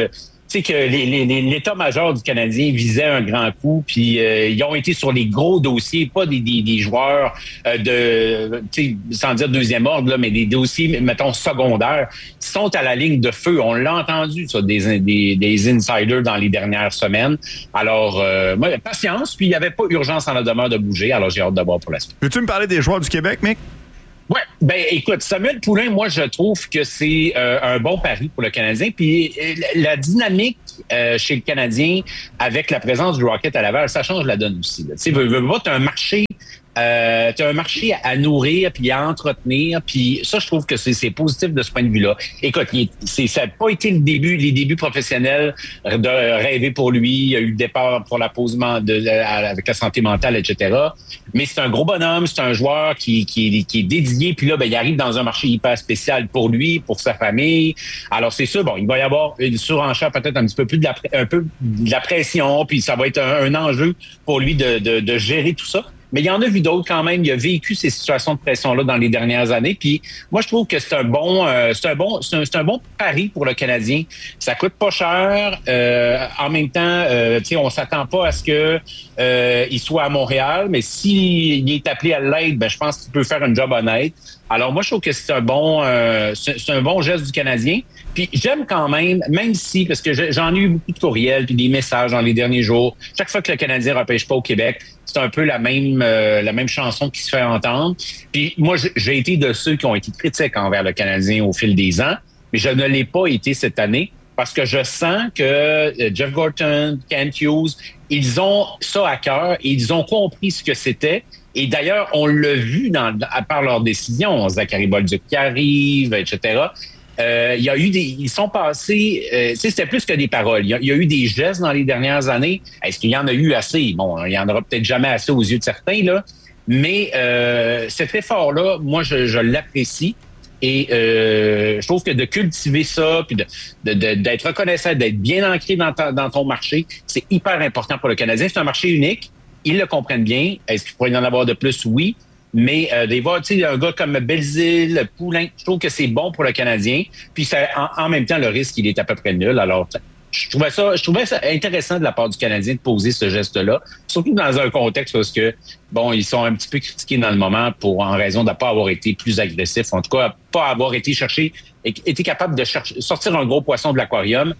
Speaker 4: sais que les, les, les, l'état-major du Canadien visait un grand coup, puis euh, ils ont été sur les gros dossiers, pas des, des, des joueurs euh, de, tu sais, sans dire deuxième ordre, là, mais des dossiers, mettons, secondaires, qui sont à la ligne de feu. On l'a entendu, ça, des, des, des insiders dans les dernières semaines. Alors, euh, moi, patience, puis il n'y avait pas urgence en la demeure de bouger, alors j'ai hâte de voir pour la suite.
Speaker 1: Peux-tu me parler des joueurs du Québec, Mick?
Speaker 4: Ouais, ben écoute, Samuel Poulin, moi je trouve que c'est euh, un bon pari pour le Canadien. Puis euh, la dynamique euh, chez le Canadien avec la présence du Rocket à Laval, ça change la donne aussi. Tu sais, veux, veux pas, t'as un marché, euh, t'as un marché à nourrir puis à entretenir. Puis ça, je trouve que c'est, c'est positif de ce point de vue-là. Écoute, il, c'est, ça n'a pas été le début, les débuts professionnels de rêver pour lui. Il y a eu le départ pour la pause de, avec la santé mentale, et cetera. Mais c'est un gros bonhomme, c'est un joueur qui, qui, qui est dédié. Puis là, ben, il arrive dans un marché hyper spécial pour lui, pour sa famille. Alors c'est sûr, bon, il va y avoir une surenchère, peut-être un petit peu plus de la, un peu de la pression. Puis ça va être un, un enjeu pour lui de, de, de gérer tout ça. Mais il y en a vu d'autres quand même. Il a vécu ces situations de pression-là dans les dernières années. Puis moi, je trouve que c'est un bon, euh, c'est un bon, c'est un, c'est un bon pari pour le Canadien. Ça coûte pas cher. Euh, en même temps, euh, tu sais, on s'attend pas à ce que euh, il soit à Montréal. Mais s'il est appelé à l'aide, ben je pense qu'il peut faire un job honnête. Alors moi, je trouve que c'est un bon, euh, c'est, c'est un bon geste du Canadien. Puis j'aime quand même, même si, parce que j'en ai eu beaucoup de courriels puis des messages dans les derniers jours. Chaque fois que le Canadien ne repêche pas au Québec, c'est un peu la même euh, la même chanson qui se fait entendre. Puis moi, j'ai été de ceux qui ont été critiques envers le Canadien au fil des ans, mais je ne l'ai pas été cette année parce que je sens que Jeff Gorton, Kent Hughes, ils ont ça à cœur et ils ont compris ce que c'était. Et d'ailleurs, on l'a vu dans, à part leurs décisions, Zachary Bolduc qui arrive, et cetera. Euh, il y a eu des, ils sont passés, euh, tu sais, c'était plus que des paroles. Il y, a, il y a eu des gestes dans les dernières années. Est-ce qu'il y en a eu assez? Bon, il y en aura peut-être jamais assez aux yeux de certains, là. Mais euh, cet effort-là, moi, je, je l'apprécie. Et euh, je trouve que de cultiver ça, puis de, de, de, d'être reconnaissant, d'être bien ancré dans, ta, dans ton marché, c'est hyper important pour le Canadien. C'est un marché unique. Ils le comprennent bien. Est-ce qu'il pourrait y en avoir de plus? Oui. Mais euh, des fois, tu sais, un gars comme Belzile, Poulin, je trouve que c'est bon pour le Canadien. Puis ça, en, en même temps, le risque, il est à peu près nul. Alors, je trouvais ça, je trouvais ça intéressant de la part du Canadien de poser ce geste-là, surtout dans un contexte parce que, bon, ils sont un petit peu critiqués dans le moment pour en raison de ne pas avoir été plus agressifs, en tout cas, pas avoir été cherché, été capable de chercher, sortir un gros poisson de l'aquarium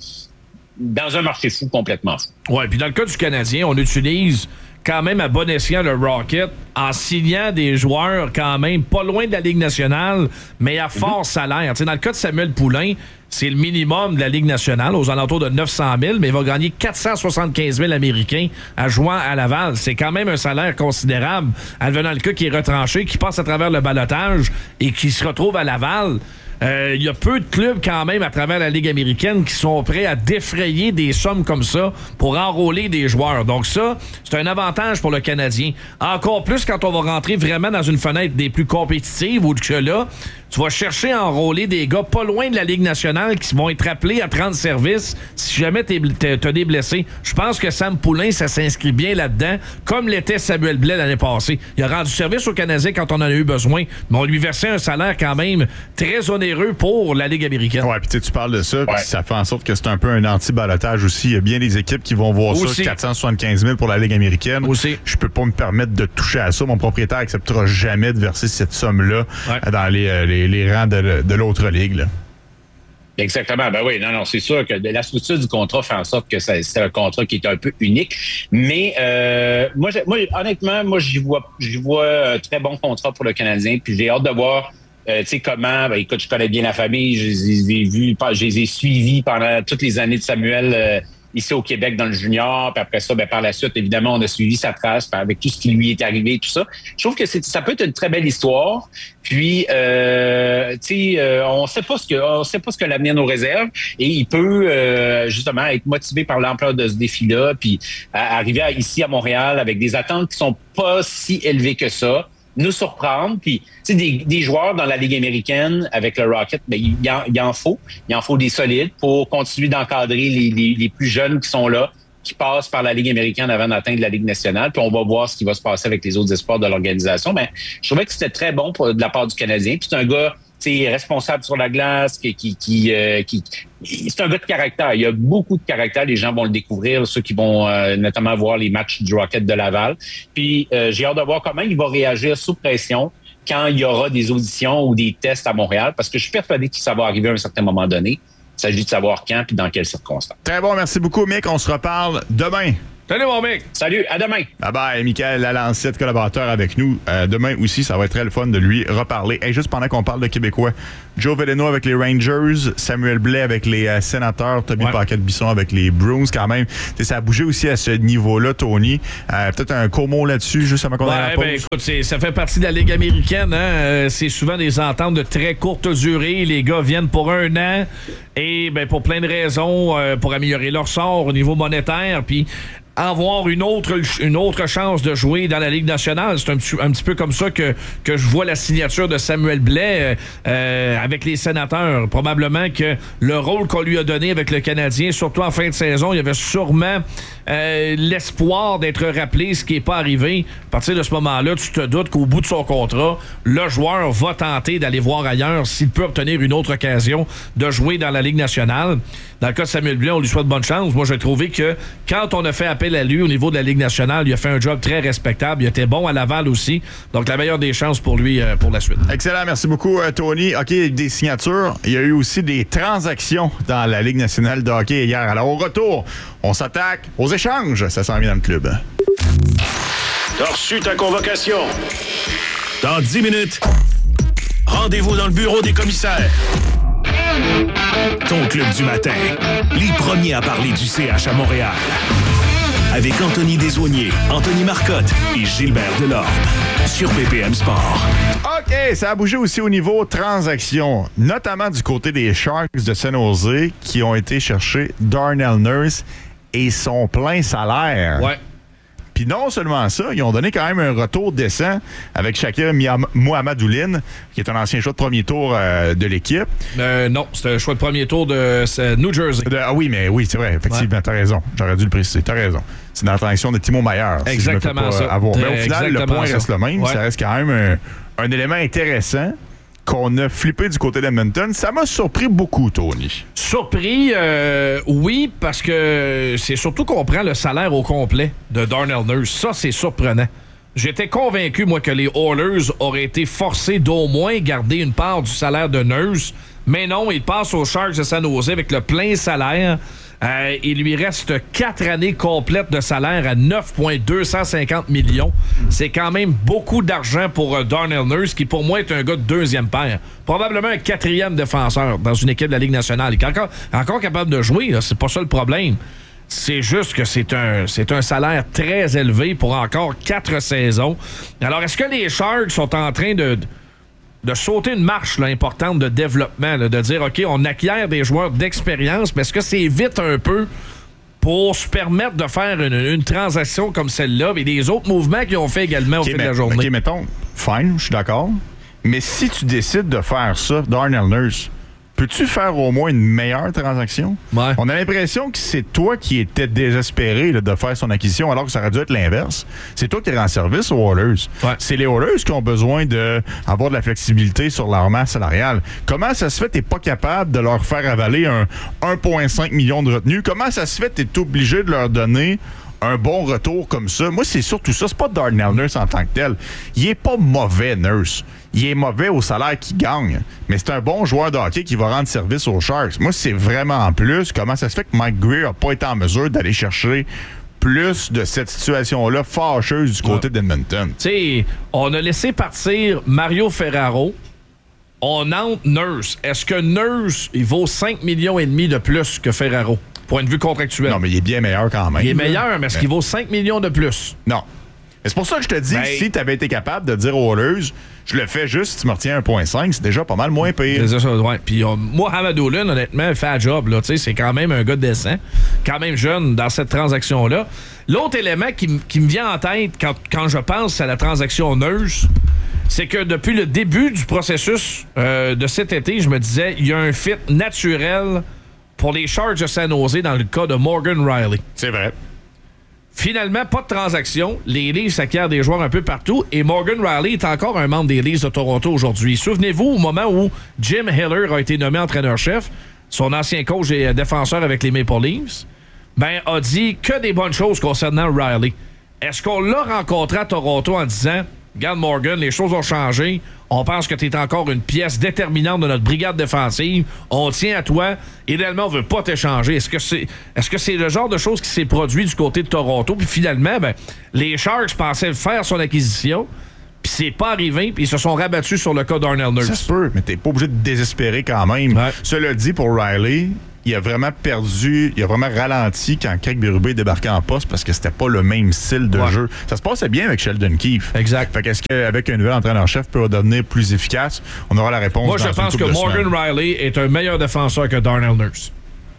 Speaker 4: dans un marché fou, complètement fou.
Speaker 2: Ouais, puis dans le cas du Canadien, on utilise quand même à bon escient le Rocket en signant des joueurs quand même pas loin de la Ligue nationale, mais à fort mm-hmm. salaire. T'sais, dans le cas de Samuel Poulin, c'est le minimum de la Ligue nationale, aux alentours de neuf cent mille, mais il va gagner quatre cent soixante-quinze mille américains à jouant à Laval. C'est quand même un salaire considérable. Advenant le cas qui est retranché, qui passe à travers le ballottage et qui se retrouve à Laval. Il euh, y a peu de clubs quand même à travers la Ligue américaine qui sont prêts à défrayer des sommes comme ça pour enrôler des joueurs. Donc ça, c'est un avantage pour le Canadien. Encore plus quand on va rentrer vraiment dans une fenêtre des plus compétitives où que là, tu vas chercher à enrôler des gars pas loin de la Ligue nationale qui vont être appelés à te rendre service si jamais t'as des blessés. Je pense que Sam Poulin, ça s'inscrit bien là-dedans, comme l'était Samuel Blais l'année passée. Il a rendu service au Canadien quand on en a eu besoin, mais on lui versait un salaire quand même très onéreux pour la Ligue américaine.
Speaker 1: Ouais, puis tu parles de ça, puis ouais. ça fait en sorte que c'est un peu un anti-balotage aussi. Il y a bien des équipes qui vont voir aussi. Ça, quatre cent soixante-quinze mille pour la Ligue américaine.
Speaker 2: Aussi.
Speaker 1: Je peux pas me permettre de toucher à ça. Mon propriétaire acceptera jamais de verser cette somme-là ouais. dans les, les, les rangs de, de l'autre ligue. Là.
Speaker 4: Exactement. Ben oui, non, non, c'est sûr que la structure du contrat fait en sorte que ça, c'est un contrat qui est un peu unique. Mais euh, moi, moi, honnêtement, moi, j'y vois, j'y vois un très bon contrat pour le Canadien. Puis j'ai hâte de voir. Euh, tu sais comment, ben, écoute, je connais bien la famille, je les ai vus, je les ai suivis pendant toutes les années de Samuel euh, ici au Québec dans le junior, puis après ça, ben, par la suite, évidemment, on a suivi sa trace avec tout ce qui lui est arrivé, tout ça. Je trouve que c'est, ça peut être une très belle histoire. Puis, euh, tu sais, euh, on sait pas ce que, on sait pas ce que l'avenir nous réserve, et il peut euh, justement être motivé par l'ampleur de ce défi-là, puis à, arriver à, ici à Montréal avec des attentes qui sont pas si élevées que ça. Nous surprendre, puis tu sais, des, des joueurs dans la Ligue américaine avec le Rocket, ben il y en, il en faut, il en faut des solides pour continuer d'encadrer les, les, les plus jeunes qui sont là, qui passent par la Ligue américaine avant d'atteindre la Ligue nationale, puis on va voir ce qui va se passer avec les autres espoirs de l'organisation. Ben, je trouvais que c'était très bon pour, de la part du Canadien, puis c'est un gars c'est responsable sur la glace, qui, qui, qui, euh, qui, c'est un gars de caractère. Il y a beaucoup de caractère. Les gens vont le découvrir, ceux qui vont euh, notamment voir les matchs du Rocket de Laval. Puis, euh, j'ai hâte de voir comment il va réagir sous pression quand il y aura des auditions ou des tests à Montréal, parce que je suis persuadé que ça va arriver à un certain moment donné. Il s'agit de savoir quand et dans quelles circonstances.
Speaker 1: Très bon, merci beaucoup, Mick. On se reparle demain.
Speaker 2: Salut, mon mec.
Speaker 4: Salut, à demain.
Speaker 1: Bye bye, Michael Lalancette, collaborateur avec nous. Euh, demain aussi, ça va être très le fun de lui reparler. Et juste pendant qu'on parle de Québécois, Joe Veleno avec les Rangers, Samuel Blais avec les euh, Sénateurs, Toby ouais. Paquette-Bisson avec les Bruins quand même. T'sais, ça a bougé aussi à ce niveau-là, Tony. Euh, peut-être un court mot là-dessus, juste avant qu'on
Speaker 2: ouais,
Speaker 1: ait la pause.
Speaker 2: Ben, écoute, c'est, ça fait partie de la Ligue américaine. Hein? Euh, c'est souvent des ententes de très courte durée. Les gars viennent pour un an et ben, pour plein de raisons, euh, pour améliorer leur sort au niveau monétaire. Puis avoir une autre, une autre chance de jouer dans la Ligue nationale. C'est un petit, un petit peu comme ça que, que je vois la signature de Samuel Blais euh, avec les Sénateurs. Probablement que le rôle qu'on lui a donné avec le Canadien, surtout en fin de saison, il y avait sûrement euh, l'espoir d'être rappelé, ce qui n'est pas arrivé. À partir de ce moment-là, tu te doutes qu'au bout de son contrat, le joueur va tenter d'aller voir ailleurs s'il peut obtenir une autre occasion de jouer dans la Ligue nationale. Dans le cas de Samuel Blais, on lui souhaite bonne chance. Moi, j'ai trouvé que quand on a fait appel à lui au niveau de la Ligue nationale, il a fait un job très respectable. Il était bon à Laval aussi. Donc, la meilleure des chances pour lui euh, pour la suite.
Speaker 1: Excellent. Merci beaucoup, euh, Tony. OK, des signatures. Il y a eu aussi des transactions dans la Ligue nationale de hockey hier. Alors, au retour, on s'attaque aux échanges. Ça s'en vient dans le club.
Speaker 3: T'as reçu ta convocation. Dans dix minutes, rendez-vous dans le bureau des commissaires. Ton club du matin. Les premiers à parler du C H à Montréal. Avec Anthony Desaulniers, Anthony Marcotte et Gilbert Delorme. Sur B P M Sport.
Speaker 1: OK, ça a bougé aussi au niveau transactions, notamment du côté des Sharks de San Jose qui ont été chercher Darnell Nurse et son plein salaire.
Speaker 2: Ouais.
Speaker 1: Puis non seulement ça, ils ont donné quand même un retour décent avec Shakir Mohamadouline, qui est un ancien choix de premier tour euh, de l'équipe.
Speaker 2: Euh, non, c'était un choix de premier tour de euh, New Jersey.
Speaker 1: De, ah oui, mais oui, c'est vrai, effectivement, ouais. T'as raison. J'aurais dû le préciser, t'as raison. C'est dans la transaction de Timo Meier.
Speaker 2: Exactement
Speaker 1: si
Speaker 2: ça.
Speaker 1: Avoir. Mais au final, le point
Speaker 2: ça.
Speaker 1: reste le même.
Speaker 2: Ouais.
Speaker 1: Ça reste quand même un, un élément intéressant qu'on a flippé du côté d'Edmonton. Ça m'a surpris beaucoup, Tony.
Speaker 2: Surpris, euh, oui, parce que c'est surtout qu'on prend le salaire au complet de Darnell Nurse. Ça, c'est surprenant. J'étais convaincu, moi, que les Oilers auraient été forcés d'au moins garder une part du salaire de Nurse. Mais non, il passe aux Sharks de San Jose avec le plein salaire. Euh, il lui reste quatre années complètes de salaire à neuf virgule deux cent cinquante millions. C'est quand même beaucoup d'argent pour euh, Darnell Nurse, qui pour moi est un gars de deuxième paire. Probablement un quatrième défenseur dans une équipe de la Ligue nationale. Il est encore, encore capable de jouer, là, c'est pas ça le problème. C'est juste que c'est un, c'est un salaire très élevé pour encore quatre saisons. Alors, est-ce que les Sharks sont en train de... de sauter une marche là, importante de développement, là, de dire, OK, on acquiert des joueurs d'expérience, mais est-ce que c'est vite un peu pour se permettre de faire une, une transaction comme celle-là et des autres mouvements qu'ils ont fait également
Speaker 1: okay,
Speaker 2: au fil
Speaker 1: mais,
Speaker 2: de la journée?
Speaker 1: OK, mettons, fine, je suis d'accord, mais si tu décides de faire ça, Darnell Nurse, peux-tu faire au moins une meilleure transaction?
Speaker 2: Ouais. On
Speaker 1: a l'impression que c'est toi qui étais désespéré là, de faire son acquisition, alors que ça aurait dû être l'inverse. C'est toi qui rends service aux Oilers.
Speaker 2: Ouais.
Speaker 1: C'est les Oilers qui ont besoin d'avoir de la flexibilité sur leur masse salariale. Comment ça se fait que tu n'es pas capable de leur faire avaler un un virgule cinq million de retenue? Comment ça se fait que tu es obligé de leur donner un bon retour comme ça? Moi, c'est surtout ça. C'est pas Darnell Nurse en tant que tel. Il est pas mauvais, Nurse. Il est mauvais au salaire qu'il gagne. Mais c'est un bon joueur de hockey qui va rendre service aux Sharks. Moi, c'est vraiment en plus. Comment ça se fait que Mike Greer n'a pas été en mesure d'aller chercher plus de cette situation-là fâcheuse du côté ouais. d'Edmonton?
Speaker 2: Tu sais, on a laissé partir Mario Ferraro. On entre Nurse. Est-ce que Nurse, il vaut cinq millions et demi de plus que Ferraro? Point de vue contractuel.
Speaker 1: Non, mais il est bien meilleur quand même.
Speaker 2: Il est meilleur, mais est-ce qu'il vaut cinq millions de plus?
Speaker 1: Non. C'est pour ça que je te dis, ben, si tu avais été capable de dire aux Oilers, je le fais juste si tu me retiens un virgule cinq, c'est déjà pas mal moins pire.
Speaker 2: C'est ça, ouais. Puis euh, moi, Mohamadouline, honnêtement, fait un job. Là, c'est quand même un gars décent, quand même jeune dans cette transaction-là. L'autre élément qui, qui me vient en tête quand, quand je pense à la transaction Nurse, c'est que depuis le début du processus euh, de cet été, je me disais, il y a un fit naturel pour les Sharks de San Jose dans le cas de Morgan Riley.
Speaker 1: C'est vrai.
Speaker 2: Finalement, pas de transaction. Les Leafs acquièrent des joueurs un peu partout et Morgan Rielly est encore un membre des Leafs de Toronto aujourd'hui. Souvenez-vous, au moment où Jim Hiller a été nommé entraîneur-chef, son ancien coach et défenseur avec les Maple Leafs, ben, a dit que des bonnes choses concernant Rielly. Est-ce qu'on l'a rencontré à Toronto en disant « Regarde Morgan, les choses ont changé. On pense que tu es encore une pièce déterminante de notre brigade défensive. On tient à toi. Idéalement, on veut pas t'échanger. » Est-ce que c'est est-ce que c'est le genre de choses qui s'est produit du côté de Toronto? Puis finalement, ben, les Sharks pensaient faire son acquisition. Puis c'est pas arrivé, puis ils se sont rabattus sur le cas d'Arnell Nurse.
Speaker 1: Ça se peut, mais t'es pas obligé de désespérer quand même. Ouais. Cela dit, pour Rielly, il a vraiment perdu, il a vraiment ralenti quand Craig Berube est débarqué en poste parce que c'était pas le même style de ouais. jeu. Ça se passait bien avec Sheldon Keefe.
Speaker 2: Exact.
Speaker 1: Fait qu'est-ce qu'avec un nouvel entraîneur-chef peut devenir plus efficace? On aura la réponse.
Speaker 2: Moi,
Speaker 1: dans
Speaker 2: je pense que Morgan Rielly est un meilleur défenseur que Darnell Nurse.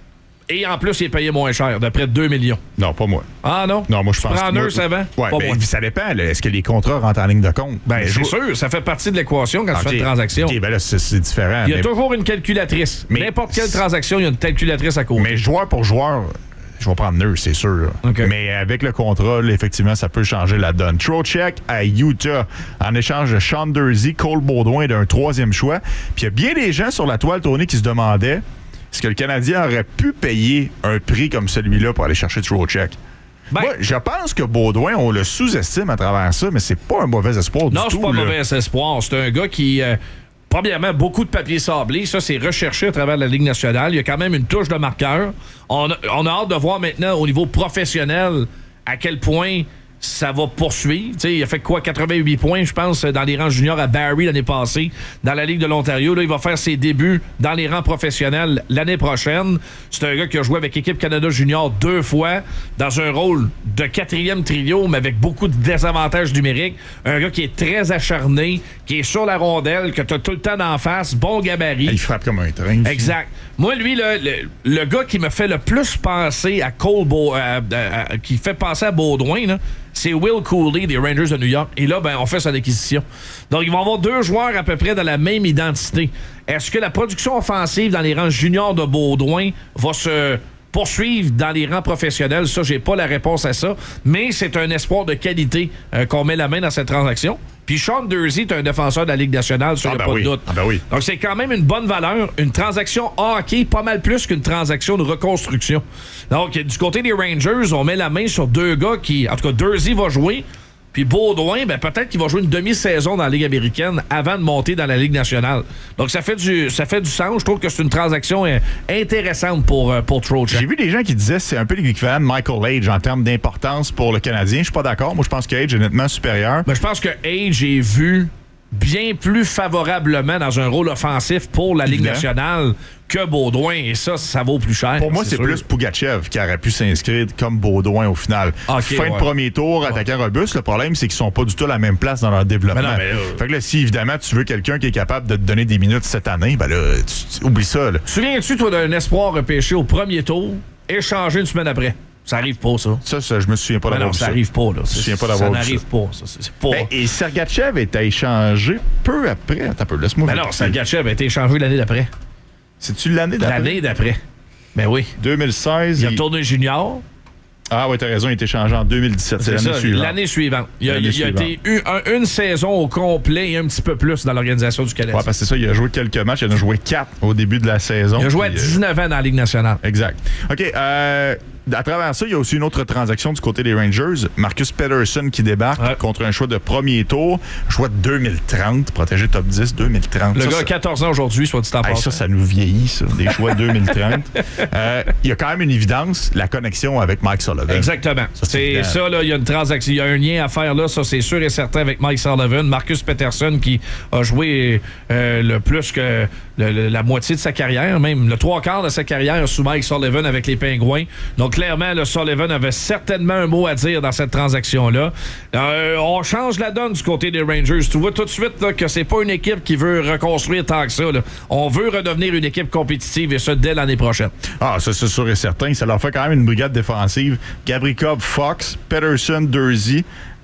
Speaker 2: Et en plus, il est payé moins cher, de près de deux millions.
Speaker 1: Non, pas moi.
Speaker 2: Ah non?
Speaker 1: Non, moi, je pense
Speaker 2: que... Prends Nurse avant?
Speaker 1: Ouais,
Speaker 2: pas
Speaker 1: ben,
Speaker 2: moi.
Speaker 1: Ça dépend. Là. Est-ce que les contrats rentrent en ligne de compte?
Speaker 2: Ben, c'est sûr. Ça fait partie de l'équation quand okay. tu fais une transaction.
Speaker 1: OK, ben là, c'est, c'est différent.
Speaker 2: Il y a
Speaker 1: mais...
Speaker 2: toujours une calculatrice. Mais... N'importe quelle transaction, il y a une calculatrice à côté.
Speaker 1: Mais joueur pour joueur... Je vais prendre Nurse, c'est sûr. Okay. Mais avec le contrat, là, effectivement, ça peut changer la donne. Trocheck à Utah, en échange de Sean Durzi, Cole Baudouin d'un troisième choix. Puis il y a bien des gens sur la toile tournée qui se demandaient est-ce que le Canadien aurait pu payer un prix comme celui-là pour aller chercher Trocheck? Ben, moi, je pense que Baudouin, on le sous-estime à travers ça, mais c'est pas un mauvais espoir du tout.
Speaker 2: Non, c'est pas un mauvais espoir. C'est un gars qui... Euh, Premièrement, beaucoup de papier sablé. Ça, c'est recherché à travers la Ligue nationale. Il y a quand même une touche de marqueur. On a, on a hâte de voir maintenant, au niveau professionnel, à quel point ça va poursuivre. T'sais, il a fait quoi? quatre-vingt-huit points, je pense, dans les rangs juniors à Barrie l'année passée, dans la Ligue de l'Ontario. Là, il va faire ses débuts dans les rangs professionnels l'année prochaine. C'est un gars qui a joué avec Équipe Canada junior deux fois, dans un rôle de quatrième trio, mais avec beaucoup de désavantages numériques. Un gars qui est très acharné, qui est sur la rondelle, que tu as tout le temps d'en face, bon gabarit.
Speaker 1: Il frappe comme un train.
Speaker 2: Exact. Moi, lui, là, le, le gars qui me fait le plus penser à Cole, Beau, euh, euh, qui fait penser à Baudouin, là, c'est Will Cooley des Rangers de New York. Et là, ben, on fait son acquisition. Donc, ils vont avoir deux joueurs à peu près de la même identité. Est-ce que la production offensive dans les rangs juniors de Baudouin va se poursuivre dans les rangs professionnels? Ça, j'ai pas la réponse à ça. Mais c'est un espoir de qualité euh, qu'on met la main dans cette transaction. Puis Sean Durzi est un défenseur de la Ligue nationale, ça, il n'y a
Speaker 1: ah ben
Speaker 2: pas
Speaker 1: oui.
Speaker 2: de doute.
Speaker 1: Ah ben oui.
Speaker 2: Donc, c'est quand même une bonne valeur. Une transaction hockey, pas mal plus qu'une transaction de reconstruction. Donc, du côté des Rangers, on met la main sur deux gars qui... En tout cas, Durzi va jouer. Puis Baudouin, ben, peut-être qu'il va jouer une demi-saison dans la Ligue américaine avant de monter dans la Ligue nationale. Donc, ça fait du, ça fait du sens. Je trouve que c'est une transaction euh, intéressante pour, euh, pour Trocheck.
Speaker 1: J'ai vu des gens qui disaient que c'est un peu l'équivalent de Michael Age en termes d'importance pour le Canadien. Je suis pas d'accord. Moi, je pense que Age est nettement supérieur.
Speaker 2: Ben, je pense que Age est vu bien plus favorablement dans un rôle offensif pour la Ligue nationale que Baudouin, et ça, ça vaut plus cher.
Speaker 1: Pour moi, c'est, c'est plus Pougachev qui aurait pu s'inscrire comme Baudouin au final. Okay, fin ouais. de premier tour, attaquant ouais. robuste. Le problème, c'est qu'ils sont pas du tout à la même place dans leur développement. Mais non, mais là, fait que là, si évidemment tu veux quelqu'un qui est capable de te donner des minutes cette année, ben là, tu, tu, oublie ça. Là.
Speaker 2: Souviens-tu, toi, d'un espoir repêché au premier tour, échangé une semaine après? Ça arrive pas, ça.
Speaker 1: Ça, ça je me souviens pas d'avoir
Speaker 2: vu ça.
Speaker 1: ça
Speaker 2: arrive pas, là.
Speaker 1: Je me souviens pas d'avoir
Speaker 2: ça n'arrive pas, ça. C'est pas...
Speaker 1: Ben, et Sergachev est échangé peu après. Attends un peu, laisse-moi
Speaker 2: ben non, Sergachev a été échangé l'année d'après.
Speaker 1: C'est-tu l'année d'après?
Speaker 2: L'année d'après. Ben oui.
Speaker 1: deux mille seize.
Speaker 2: Il a retourné junior.
Speaker 1: Ah oui, t'as raison, il a été échangé en deux mille dix-sept. C'est, c'est l'année ça, suivante.
Speaker 2: L'année suivante. Il a,
Speaker 1: l'année
Speaker 2: il
Speaker 1: suivante.
Speaker 2: a été eu un, une saison au complet et un petit peu plus dans l'organisation du Canadien.
Speaker 1: Ouais, parce que c'est ça, il a joué quelques matchs. Il en a joué quatre au début de la saison.
Speaker 2: Il a joué à dix-neuf ans dans la Ligue nationale.
Speaker 1: Exact. OK, euh... à travers ça, il y a aussi une autre transaction du côté des Rangers. Marcus Pettersson qui débarque ouais. contre un choix de premier tour. Choix de deux mille trente, protégé top dix, deux mille trente.
Speaker 2: Le
Speaker 1: ça,
Speaker 2: gars
Speaker 1: ça...
Speaker 2: a quatorze ans aujourd'hui, soit dit en passant.
Speaker 1: Ça, ça nous vieillit, ça, des choix deux mille trente. euh, il y a quand même une évidence, la connexion avec Mike Sullivan.
Speaker 2: Exactement. Ça, c'est, c'est ça, là, il y a une transaction, il y a un lien à faire là, ça c'est sûr et certain avec Mike Sullivan. Marcus Pettersson qui a joué euh, le plus que le, le, la moitié de sa carrière, même le trois quarts de sa carrière sous Mike Sullivan avec les Pingouins. Donc clairement, le Sullivan avait certainement un mot à dire dans cette transaction-là. Euh, on change la donne du côté des Rangers. Tu vois tout de suite là, que c'est pas une équipe qui veut reconstruire tant que ça. Là. On veut redevenir une équipe compétitive et ça dès l'année prochaine.
Speaker 1: Ah, ça c'est sûr et certain. Ça leur fait quand même une brigade défensive. Gavrikov, Fox, Pettersson, Durzi,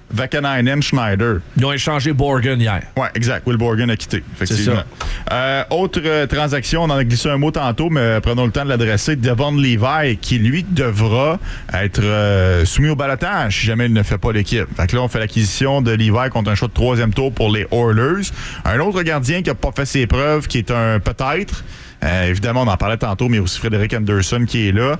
Speaker 1: Vakanainen, Schneider.
Speaker 2: Ils ont échangé Borgen hier.
Speaker 1: Oui, exact. Will Borgen a quitté, effectivement. Euh, autre euh, transaction, on en a glissé un mot tantôt, mais prenons le temps de l'adresser. Devon Levi, qui, lui, devra être euh, soumis au balotage si jamais il ne fait pas l'équipe. Fait que là, on fait l'acquisition de Levi contre un choix de troisième tour pour les Oilers. Un autre gardien qui n'a pas fait ses preuves, qui est un peut-être. Euh, évidemment, on en parlait tantôt, mais aussi Frédéric Anderson qui est là.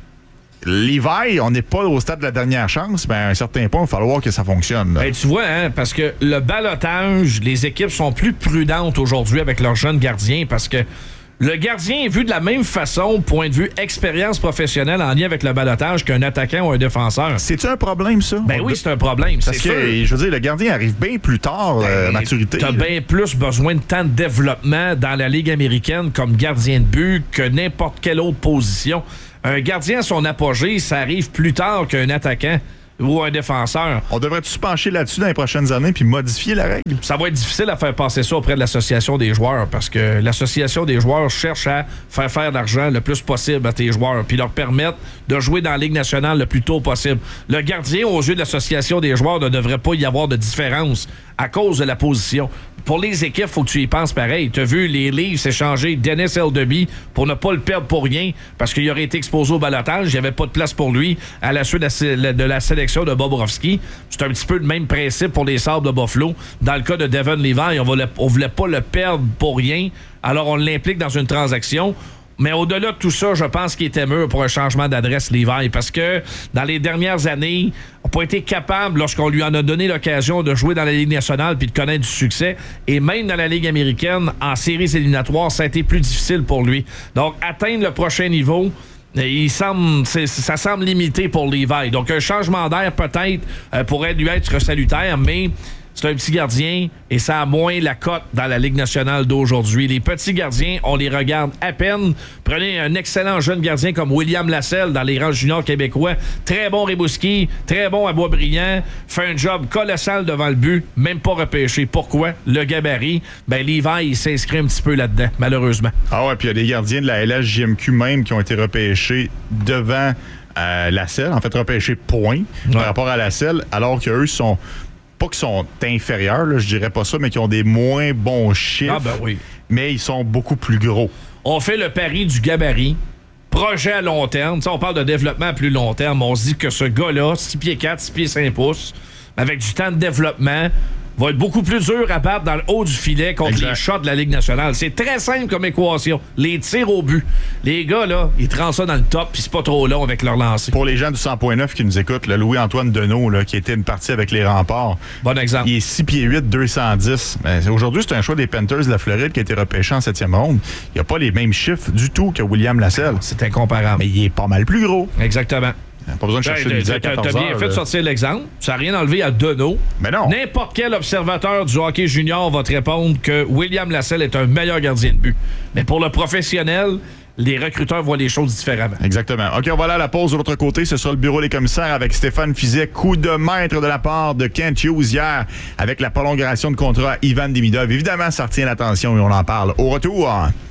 Speaker 1: Levi, on n'est pas au stade de la dernière chance, mais à un certain point, il va falloir que ça fonctionne.
Speaker 2: Ben, tu vois, hein, parce que le balotage, les équipes sont plus prudentes aujourd'hui avec leurs jeunes gardiens parce que le gardien est vu de la même façon, point de vue expérience professionnelle en lien avec le balotage qu'un attaquant ou un défenseur.
Speaker 1: C'est-tu un problème, ça?
Speaker 2: Ben oui, c'est un problème.
Speaker 1: Parce que, sûr. je veux dire, le gardien arrive bien plus tard, ben, euh, maturité.
Speaker 2: T'as bien plus besoin de temps de développement dans la Ligue américaine comme gardien de but que n'importe quelle autre position. Un gardien à son apogée, ça arrive plus tard qu'un attaquant ou un défenseur.
Speaker 1: On devrait-tu se pencher là-dessus dans les prochaines années puis modifier la règle?
Speaker 2: Ça va être difficile à faire passer ça auprès de l'association des joueurs parce que l'association des joueurs cherche à faire faire de l'argent le plus possible à tes joueurs puis leur permettre de jouer dans la Ligue nationale le plus tôt possible. Le gardien, aux yeux de l'association des joueurs, ne devrait pas y avoir de différence à cause de la position. Pour les équipes, il faut que tu y penses pareil. Tu as vu les Leafs s'échanger Dennis Eldeby pour ne pas le perdre pour rien parce qu'il aurait été exposé au balotage. Il n'y avait pas de place pour lui à la suite de la, de la sélection de Bobrovski. C'est un petit peu le même principe pour les Sabres de Buffalo. Dans le cas de Devon Levi, on ne voulait pas le perdre pour rien. Alors, on l'implique dans une transaction. Mais au-delà de tout ça, je pense qu'il était mûr pour un changement d'adresse, Levi, parce que dans les dernières années, on n'a pas été capable, lorsqu'on lui en a donné l'occasion de jouer dans la Ligue nationale puis de connaître du succès, et même dans la Ligue américaine, en séries éliminatoires, ça a été plus difficile pour lui. Donc, atteindre le prochain niveau, il semble, c'est, ça semble limité pour Levi. Donc, un changement d'air, peut-être, euh, pourrait lui être salutaire, mais c'est un petit gardien et ça a moins la cote dans la Ligue nationale d'aujourd'hui. Les petits gardiens, on les regarde à peine. Prenez un excellent jeune gardien comme William Lasselle dans les rangs juniors québécois. Très bon Rimouski, très bon à Boisbriand. Fait un job colossal devant le but, même pas repêché. Pourquoi? Le gabarit. Ben, Levi, il s'inscrit un petit peu là-dedans, malheureusement.
Speaker 1: Ah ouais, puis il y a des gardiens de la L H J M Q même qui ont été repêchés devant euh, Lasselle. En fait, repêchés point ouais. par rapport à Lasselle, alors qu'eux sont... pas qu'ils sont inférieurs, là, je dirais pas ça, mais qui ont des moins bons chiffres.
Speaker 2: Ah ben oui.
Speaker 1: Mais ils sont beaucoup plus gros.
Speaker 2: On fait le pari du gabarit. Projet à long terme. T'sais, on parle de développement à plus long terme. On se dit que ce gars-là, six pieds quatre, six pieds cinq pouces, avec du temps de développement, va être beaucoup plus dur à battre dans le haut du filet contre exact. Les shots de la Ligue nationale. C'est très simple comme équation. Les tirs au but. Les gars, là, ils tranchent ça dans le top, puis c'est pas trop long avec leur lancer.
Speaker 1: Pour les gens du cent point neuf qui nous écoutent, le Louis-Antoine Deneau, là, qui était une partie avec les Remparts.
Speaker 2: Bon exemple.
Speaker 1: Il est six pieds huit, deux cent dix. Mais aujourd'hui, c'est un choix des Panthers de la Floride qui a été repêché en septième ronde. Il n'a pas les mêmes chiffres du tout que William Lasselle.
Speaker 2: C'est incomparable.
Speaker 1: Mais il est pas mal plus gros.
Speaker 2: Exactement.
Speaker 1: Pas besoin de chercher le midi à quatorze heures.
Speaker 2: T'as bien
Speaker 1: là.
Speaker 2: fait de sortir l'exemple. Ça n'a rien enlevé à Deneau.
Speaker 1: Mais non.
Speaker 2: N'importe quel observateur du hockey junior va te répondre que William Lasselle est un meilleur gardien de but. Mais pour le professionnel, les recruteurs voient les choses différemment. Exactement.
Speaker 1: OK, on va aller à la pause de l'autre côté. Ce sera le bureau des commissaires avec Stéphane Fizet. Coup de maître de la part de Kent Hughes hier avec la prolongation de contrat à Ivan Demidov. Évidemment, ça retient l'attention et on en parle au retour.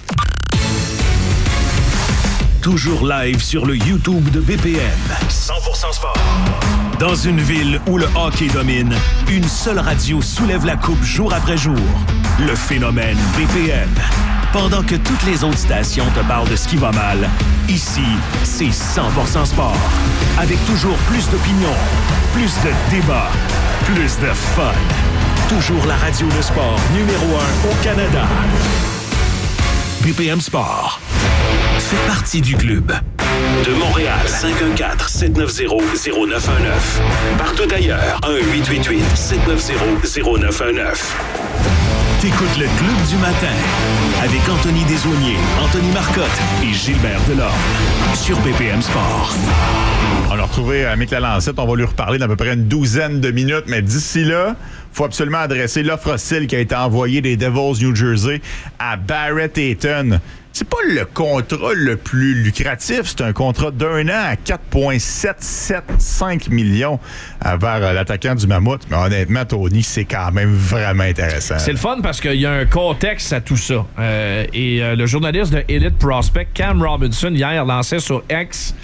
Speaker 3: Toujours live sur le YouTube de B P M. cent pour cent sport. Dans une ville où le hockey domine, une seule radio soulève la coupe jour après jour. Le phénomène B P M. Pendant que toutes les autres stations te parlent de ce qui va mal, ici, c'est cent pour cent sport. Avec toujours plus d'opinions, plus de débats, plus de fun. Toujours la radio de sport numéro un au Canada. B P M Sport. Fait partie du club. De Montréal, cinq un quatre, sept neuf zéro, zéro neuf un neuf. Partout ailleurs, un huit huit huit, sept neuf zéro, zéro neuf un neuf. T'écoutes le Club du matin avec Anthony Desaulniers, Anthony Marcotte et Gilbert Delorme sur B P M Sport.
Speaker 1: On a retrouvé Mick Lalancette. On va lui reparler d'à peu près une douzaine de minutes. Mais d'ici là, il faut absolument adresser l'offre hostile qui a été envoyée des Devils New Jersey à Barrett Hayton. C'est pas le contrat le plus lucratif. C'est un contrat d'un an à quatre virgule sept sept cinq millions vers l'attaquant du Mammouth. Mais honnêtement, Tony, c'est quand même vraiment intéressant.
Speaker 2: C'est le fun parce qu'il y a un contexte à tout ça. Euh, et euh, le journaliste de Elite Prospect, Cam Robinson, hier, lançait sur X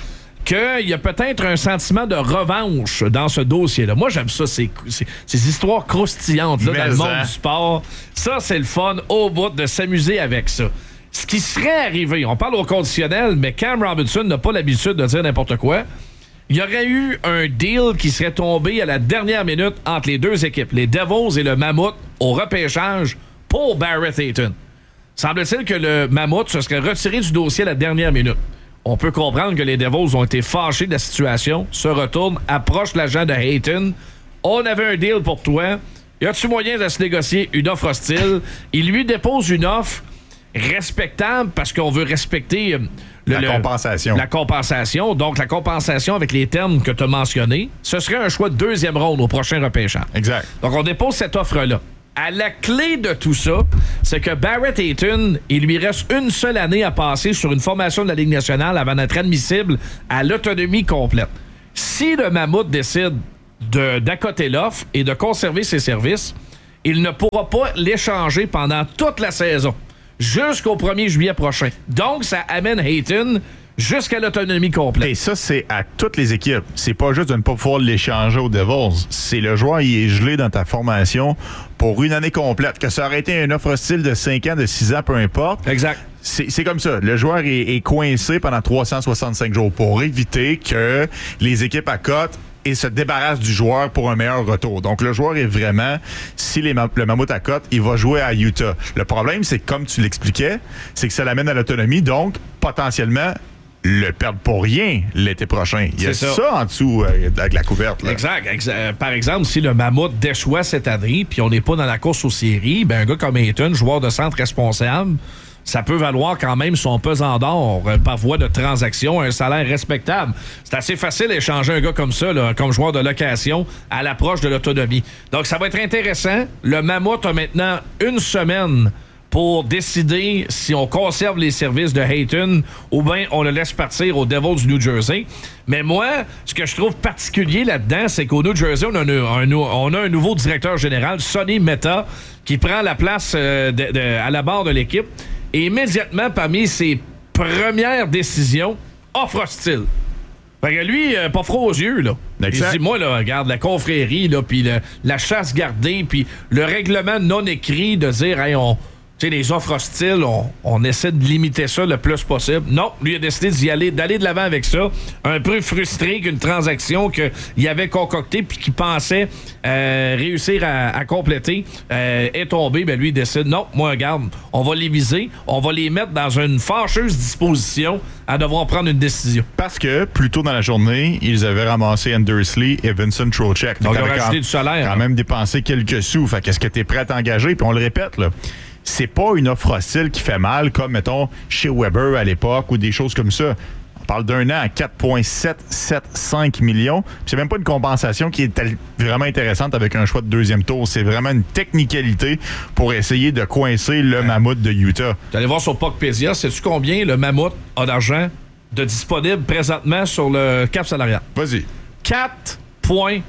Speaker 2: qu'il y a peut-être un sentiment de revanche dans ce dossier-là. Moi, j'aime ça, ces, ces, ces histoires croustillantes là, dans le monde hein. du sport. Ça, c'est le fun au bout de s'amuser avec ça. Ce qui serait arrivé, on parle au conditionnel, mais Cam Robinson n'a pas l'habitude de dire n'importe quoi. Il y aurait eu un deal qui serait tombé à la dernière minute entre les deux équipes, les Devils et le Mammouth, au repêchage pour Barrett Hayton. Semble-t-il que le Mammouth se serait retiré du dossier à la dernière minute. On peut comprendre que les Devils ont été fâchés de la situation, se retournent, approchent l'agent de Hayton. On avait un deal pour toi. Y a-tu moyen de se négocier une offre hostile? Il lui dépose une offre respectable parce qu'on veut respecter le,
Speaker 1: la
Speaker 2: le,
Speaker 1: compensation.
Speaker 2: La compensation. Donc, la compensation avec les termes que tu as mentionnés, ce serait un choix de deuxième ronde au prochain repêchage.
Speaker 1: Exact.
Speaker 2: Donc, on dépose cette offre-là. À la clé de tout ça, c'est que Barrett Hayton, il lui reste une seule année à passer sur une formation de la Ligue nationale avant d'être admissible à l'autonomie complète. Si le Mammouth décide de, d'accoter l'offre et de conserver ses services, il ne pourra pas l'échanger pendant toute la saison, jusqu'au premier juillet prochain. Donc, ça amène Hayton jusqu'à l'autonomie complète.
Speaker 1: Et ça, c'est à toutes les équipes. C'est pas juste de ne pas pouvoir l'échanger aux Devils. C'est le joueur, il est gelé dans ta formation pour une année complète. Que ça aurait été une offre hostile de cinq ans, de six ans, peu importe.
Speaker 2: Exact.
Speaker 1: C'est, c'est comme ça. Le joueur est, est coincé pendant trois cent soixante-cinq jours pour éviter que les équipes accotent et se débarrassent du joueur pour un meilleur retour. Donc, le joueur est vraiment, si les, le Mammouth accote, il va jouer à Utah. Le problème, c'est que, comme tu l'expliquais, c'est que ça l'amène à l'autonomie, donc, potentiellement, le perdre pour rien l'été prochain. Il y a ça. ça en dessous euh, avec la couverte. Là.
Speaker 2: Exact. Exa- par exemple, si le Mammouth déchoit cette année puis on n'est pas dans la course aux séries, ben un gars comme Hayton, joueur de centre responsable, ça peut valoir quand même son pesant d'or euh, par voie de transaction, un salaire respectable. C'est assez facile d'échanger un gars comme ça, là, comme joueur de location, à l'approche de l'autonomie. Donc, ça va être intéressant. Le Mammouth a maintenant une semaine pour décider si on conserve les services de Hayton ou bien on le laisse partir aux Devils du New Jersey. Mais moi, ce que je trouve particulier là-dedans, c'est qu'au New Jersey, on a un, un, on a un nouveau directeur général, Sonny Mehta, qui prend la place euh, de, de, à la barre de l'équipe. Et immédiatement, parmi ses premières décisions, offre hostile. Fait que lui, euh, pas froid aux yeux, là. Exact. Il dit, moi, là, regarde, la confrérie, là, puis la chasse gardée, puis le règlement non écrit de dire, hey, on... Tu sais, les offres hostiles, on, on essaie de limiter ça le plus possible. Non, lui a décidé d'y aller, d'aller de l'avant avec ça. Un peu frustré qu'une transaction qu'il avait concoctée puis qu'il pensait euh, réussir à, à compléter euh, est tombée. Ben lui, il décide, non, moi, regarde, on va les viser, on va les mettre dans une fâcheuse disposition à devoir prendre une décision.
Speaker 1: Parce que, plus tôt dans la journée, ils avaient ramassé Andersley et Vincent Trocheck.
Speaker 2: Donc, ils ont rajouté du salaire.
Speaker 1: Quand
Speaker 2: hein.
Speaker 1: même dépensé quelques sous. Fait qu'est-ce que tu es prêt à t'engager? Puis on le répète, là. C'est pas une offre hostile qui fait mal, comme, mettons, chez Weber à l'époque ou des choses comme ça. On parle d'un an à quatre virgule sept sept cinq millions. Puis c'est même pas une compensation qui est vraiment intéressante avec un choix de deuxième tour. C'est vraiment une technicalité pour essayer de coincer le Mammouth de Utah.
Speaker 2: Tu allais voir sur Puckpedia, sais-tu combien le Mammouth a d'argent de disponible présentement sur le cap salarial?
Speaker 1: Vas-y.
Speaker 2: quatre virgule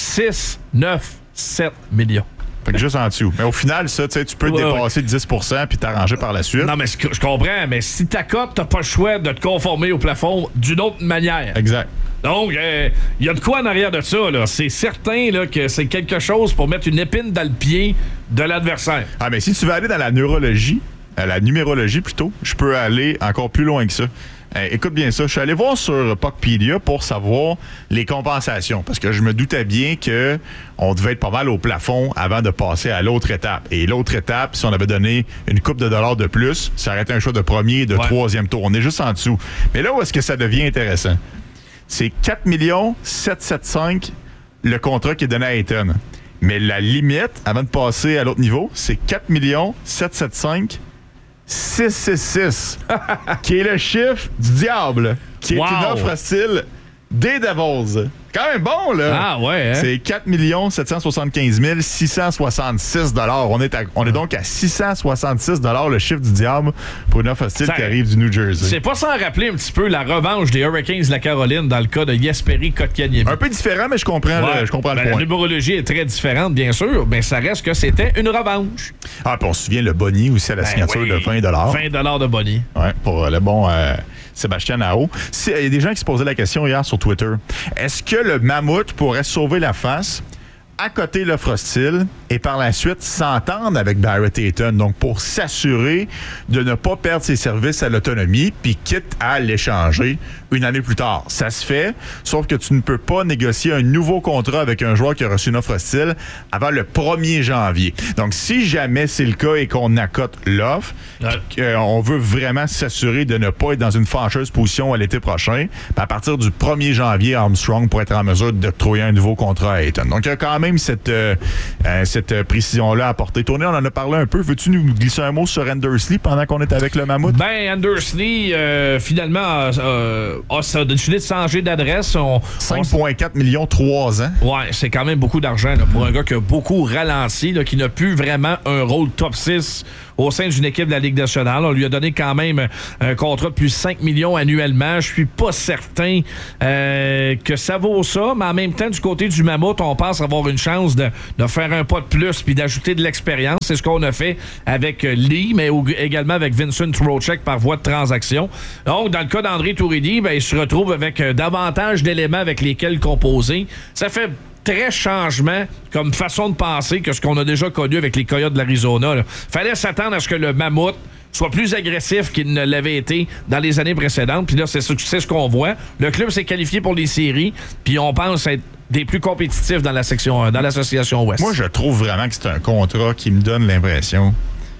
Speaker 2: six neuf sept millions.
Speaker 1: Fait que juste en dessous. Mais au final, ça, tu sais, tu peux
Speaker 2: ouais,
Speaker 1: dépasser
Speaker 2: ouais.
Speaker 1: dix pour cent puis t'arranger par la suite.
Speaker 2: Non, mais je comprends, mais si t'accotes, t'as pas le choix de te conformer au plafond d'une autre manière.
Speaker 1: Exact.
Speaker 2: Donc, il euh, y a de quoi en arrière de ça, là. C'est certain là, que c'est quelque chose pour mettre une épine dans le pied de l'adversaire.
Speaker 1: Ah, mais si tu veux aller dans la neurologie, à la numérologie plutôt, je peux aller encore plus loin que ça. Euh, écoute bien ça, je suis allé voir sur Puckpedia pour savoir les compensations, parce que je me doutais bien que on devait être pas mal au plafond avant de passer à l'autre étape. Et l'autre étape, si on avait donné une coupe de dollars de plus, ça aurait été un choix de premier et de ouais. troisième tour. On est juste en dessous. Mais là où est-ce que ça devient intéressant? C'est quatre millions sept cent soixante-cinq le contrat qui est donné à Hayton. Mais la limite, avant de passer à l'autre niveau, c'est quatre millions sept cent soixante-cinq six cent soixante-six, qui est le chiffre du diable, qui wow. est une offre hostile des Devils. Quand même bon, là.
Speaker 2: Ah, ouais, hein?
Speaker 1: C'est quatre millions sept cent soixante-quinze mille six cent soixante-six dollars. On est, à, on est donc à six cent soixante-six dollars le chiffre du diable pour une offre hostile ça, qui arrive du New Jersey.
Speaker 2: C'est pas sans rappeler un petit peu la revanche des Hurricanes de la Caroline dans le cas de Jesperi Kotkaniemi.
Speaker 1: Un peu différent, mais je comprends, ouais. le, je comprends
Speaker 2: ben,
Speaker 1: le point.
Speaker 2: La numérologie est très différente, bien sûr, mais ça reste que c'était une revanche.
Speaker 1: Ah, puis on se souvient le boni aussi à la ben signature oui. de vingt dollars.
Speaker 2: vingt dollars de boni.
Speaker 1: Ouais, pour le bon... Euh, Sébastien Aho. Il y a des gens qui se posaient la question hier sur Twitter. Est-ce que le Mammouth pourrait sauver la face, accoter l'offre hostile et par la suite s'entendre avec Barrett Hayton, donc pour s'assurer de ne pas perdre ses services à l'autonomie, puis quitte à l'échanger une année plus tard. Ça se fait, sauf que tu ne peux pas négocier un nouveau contrat avec un joueur qui a reçu une offre hostile avant le premier janvier. Donc, si jamais c'est le cas et qu'on accote l'offre, ouais. on veut vraiment s'assurer de ne pas être dans une fâcheuse position à l'été prochain, à partir du premier janvier, Armstrong pourrait être en mesure d'octroyer un nouveau contrat à Hayton. Donc, il y a quand même cette, euh, euh, cette précision-là à apporter. Tony, on en a parlé un peu. Veux-tu nous glisser un mot sur Andersley pendant qu'on est avec le Mammouth?
Speaker 2: Ben, Andersley, euh, finalement, euh, a décidé de changer d'adresse.
Speaker 1: cinq virgule quatre millions, trois ans.
Speaker 2: Ouais, c'est quand même beaucoup d'argent là, pour un gars qui a beaucoup ralenti, là, qui n'a plus vraiment un rôle top six au sein d'une équipe de la Ligue nationale. On lui a donné quand même un contrat de plus de cinq millions annuellement. Je suis pas certain euh, que ça vaut ça, mais en même temps, du côté du Mammouth, on pense avoir une chance de, de faire un pas de plus puis d'ajouter de l'expérience. C'est ce qu'on a fait avec Lee, mais également avec Vincent Trocheck par voie de transaction. Donc, dans le cas d'André Tourigny, ben, il se retrouve avec davantage d'éléments avec lesquels composer. Ça fait très changement comme façon de penser que ce qu'on a déjà connu avec les Coyotes de l'Arizona. Là. Fallait s'attendre à ce que le Mammouth soit plus agressif qu'il ne l'avait été dans les années précédentes. Puis là, c'est ce, c'est ce qu'on voit. Le club s'est qualifié pour les séries, puis on pense être des plus compétitifs dans la section un, dans l'association Ouest.
Speaker 1: Moi, je trouve vraiment que c'est un contrat qui me donne l'impression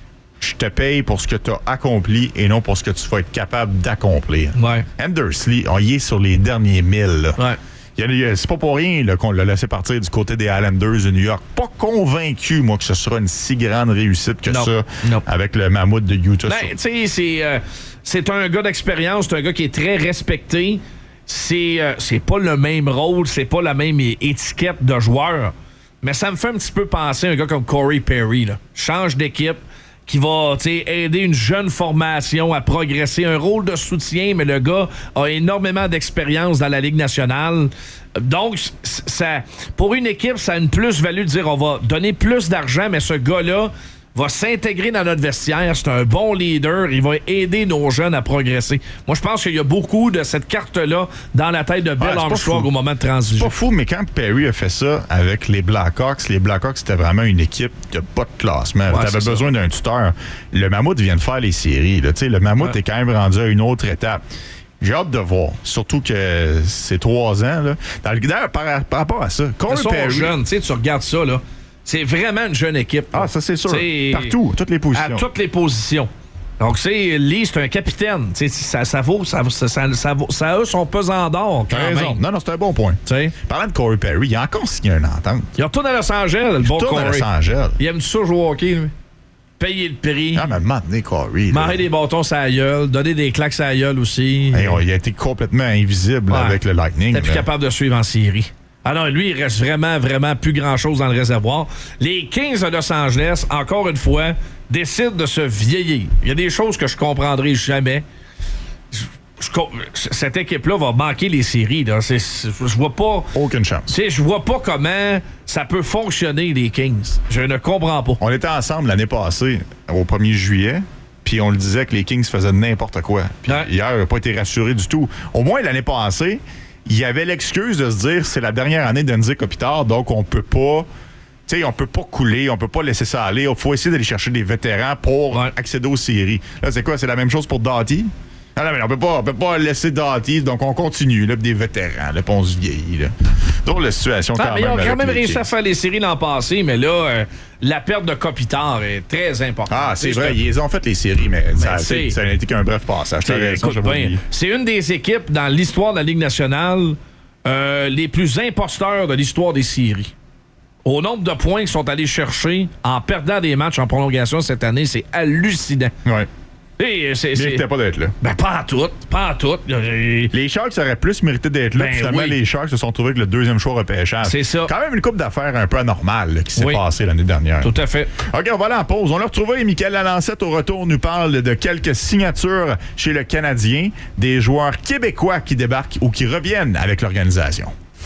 Speaker 1: je te paye pour ce que tu as accompli et non pour ce que tu vas être capable d'accomplir.
Speaker 2: Ouais.
Speaker 1: Andersley, on y est sur les derniers mille. Là.
Speaker 2: Ouais.
Speaker 1: Il y a, c'est pas pour rien là, qu'on l'a laissé partir du côté des Islanders de New York. Pas convaincu, moi, que ce sera une si grande réussite que
Speaker 2: non,
Speaker 1: ça
Speaker 2: non.
Speaker 1: avec le Mammouth de Utah.
Speaker 2: Ben, tu sais, c'est, euh, c'est un gars d'expérience, c'est un gars qui est très respecté. C'est, euh, c'est pas le même rôle, c'est pas la même étiquette de joueur. Mais ça me fait un petit peu penser à un gars comme Corey Perry. Là. Change d'équipe, qui va aider une jeune formation à progresser. Un rôle de soutien, mais le gars a énormément d'expérience dans la Ligue nationale. Donc, ça, pour une équipe, ça a une plus-value de dire on va donner plus d'argent, mais ce gars-là va s'intégrer dans notre vestiaire. C'est un bon leader. Il va aider nos jeunes à progresser. Moi, je pense qu'il y a beaucoup de cette carte-là dans la tête de Bill ouais, Armstrong au moment de transiger.
Speaker 1: C'est pas fou, mais quand Perry a fait ça avec les Blackhawks, les Blackhawks, c'était vraiment une équipe de bas de classement. Ouais, tu avais besoin d'un tuteur. Le Mammouth vient de faire les séries. Là. Le Mammouth ouais. est quand même rendu à une autre étape. J'ai hâte de voir. Surtout que c'est trois ans. Là. Dans le, d'ailleurs, par, par rapport à ça, Corey Perry...
Speaker 2: jeune, tu regardes ça, là. C'est vraiment une jeune équipe.
Speaker 1: Ah, ça, c'est sûr. C'est partout, à toutes les positions.
Speaker 2: À toutes les positions. Donc, c'est Lee, c'est un capitaine. Ça, ça vaut, ça, ça, ça, ça, vaut, ça a son pesant d'or. Quand raison.
Speaker 1: Non, non, c'est un bon point. T'sais? Parlant de Corey Perry, il a encore signé une entente.
Speaker 2: Il retourne à Los Angeles, le
Speaker 1: il
Speaker 2: bon Corey.
Speaker 1: à Los Angeles.
Speaker 2: Il aime ça jouer au hockey, lui. Payer le prix.
Speaker 1: Ah, mais maintenez Corey.
Speaker 2: Marrer des bâtons sur la gueule, donner des claques sur la gueule aussi.
Speaker 1: Hey, il a été complètement invisible ouais. avec le Lightning.
Speaker 2: T'es plus capable de suivre en série. Ah non, lui, il reste vraiment, vraiment plus grand-chose dans le réservoir. Les Kings de Los Angeles, encore une fois, décident de se vieillir. Il y a des choses que je comprendrai jamais. Je, je, cette équipe-là va manquer les séries. Là. C'est, c'est, je vois pas...
Speaker 1: Aucune chance.
Speaker 2: Je vois pas comment ça peut fonctionner, les Kings. Je ne comprends pas.
Speaker 1: On était ensemble l'année passée, au premier juillet, puis on le disait que les Kings faisaient n'importe quoi. Puis ouais. hier, il n'a pas été rassuré du tout. Au moins, l'année passée... il y avait l'excuse de se dire c'est la dernière année d'Anze Kopitar, donc on peut pas, tu sais, on peut pas couler, on peut pas laisser ça aller. Il faut essayer d'aller chercher des vétérans pour ouais. accéder aux séries. Là, c'est quoi? C'est la même chose pour Doughty? Non, non, mais on peut pas, on peut pas laisser Doughty, donc on continue, là, des vétérans, là, puis on se vieillit, là. Donc, la situation,
Speaker 2: ah,
Speaker 1: quand
Speaker 2: mais
Speaker 1: même.
Speaker 2: Ils ont quand même réussi
Speaker 1: Kings.
Speaker 2: à faire les séries l'an passé, mais là, euh, la perte de Kopitar est très importante.
Speaker 1: Ah, c'est, c'est vrai, ils ont fait les séries, mais, mais ça,
Speaker 2: c'est,
Speaker 1: ça n'a été qu'un bref passage.
Speaker 2: Écoute, ben, c'est une des équipes dans l'histoire de la Ligue nationale euh, les plus imposteurs de l'histoire des séries. Au nombre de points qu'ils sont allés chercher en perdant des matchs en prolongation cette année, c'est hallucinant.
Speaker 1: Ouais.
Speaker 2: Et c'est, c'est...
Speaker 1: méritait pas d'être là.
Speaker 2: Ben, pas en tout. Pas en tout.
Speaker 1: Les Sharks auraient plus mérité d'être là. Ben, finalement, oui. les Sharks se sont trouvés avec le deuxième choix repêchage.
Speaker 2: C'est ça.
Speaker 1: Quand même une couple d'affaires un peu anormale là, qui s'est
Speaker 2: oui.
Speaker 1: passée l'année dernière.
Speaker 2: Tout à fait.
Speaker 1: OK, on va aller en pause. On l'a retrouvé. Michael Lalancette, au retour, nous parle de quelques signatures chez le Canadien, des joueurs québécois qui débarquent ou qui reviennent avec l'organisation.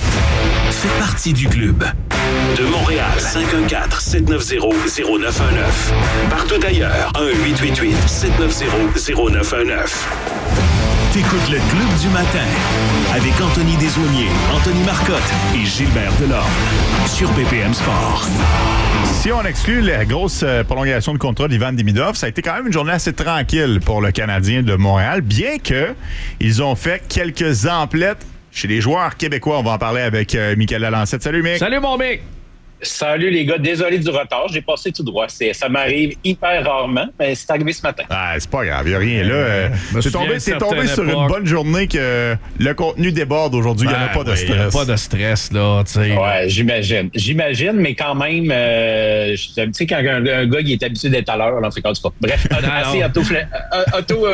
Speaker 3: Fais partie du club. De Montréal, cinq un quatre, sept neuf zéro, zéro neuf un neuf. Partout ailleurs, un huit huit huit, sept neuf zéro, zéro neuf un neuf. T'écoutes le Club du matin avec Anthony Desaulniers, Anthony Marcotte et Gilbert Delorme sur B P M Sport.
Speaker 1: Si on exclut la grosse prolongation de contrat d'Ivan Demidov, ça a été quand même une journée assez tranquille pour le Canadien de Montréal, bien que ils ont fait quelques emplettes chez les joueurs québécois. On va en parler avec euh, Michael Lalancette. Salut, Mick.
Speaker 2: Salut, mon Mick.
Speaker 4: Salut les gars, désolé du retard, j'ai passé tout droit. C'est, ça m'arrive hyper rarement, mais c'est arrivé ce matin.
Speaker 1: Ah, c'est pas grave, il n'y a rien là. Euh, c'est tombé, c'est tombé sur une bonne journée que le contenu déborde aujourd'hui. Il n'y en a pas de
Speaker 2: oui,
Speaker 1: stress.
Speaker 2: Il n'y a pas de stress, là. T'sais.
Speaker 4: Ouais, j'imagine. J'imagine, mais quand même, euh, tu sais, quand un, un gars il est habitué d'être à l'heure, là, c'est quand tu pas. Bref, non, assez auto-flagellé, auto,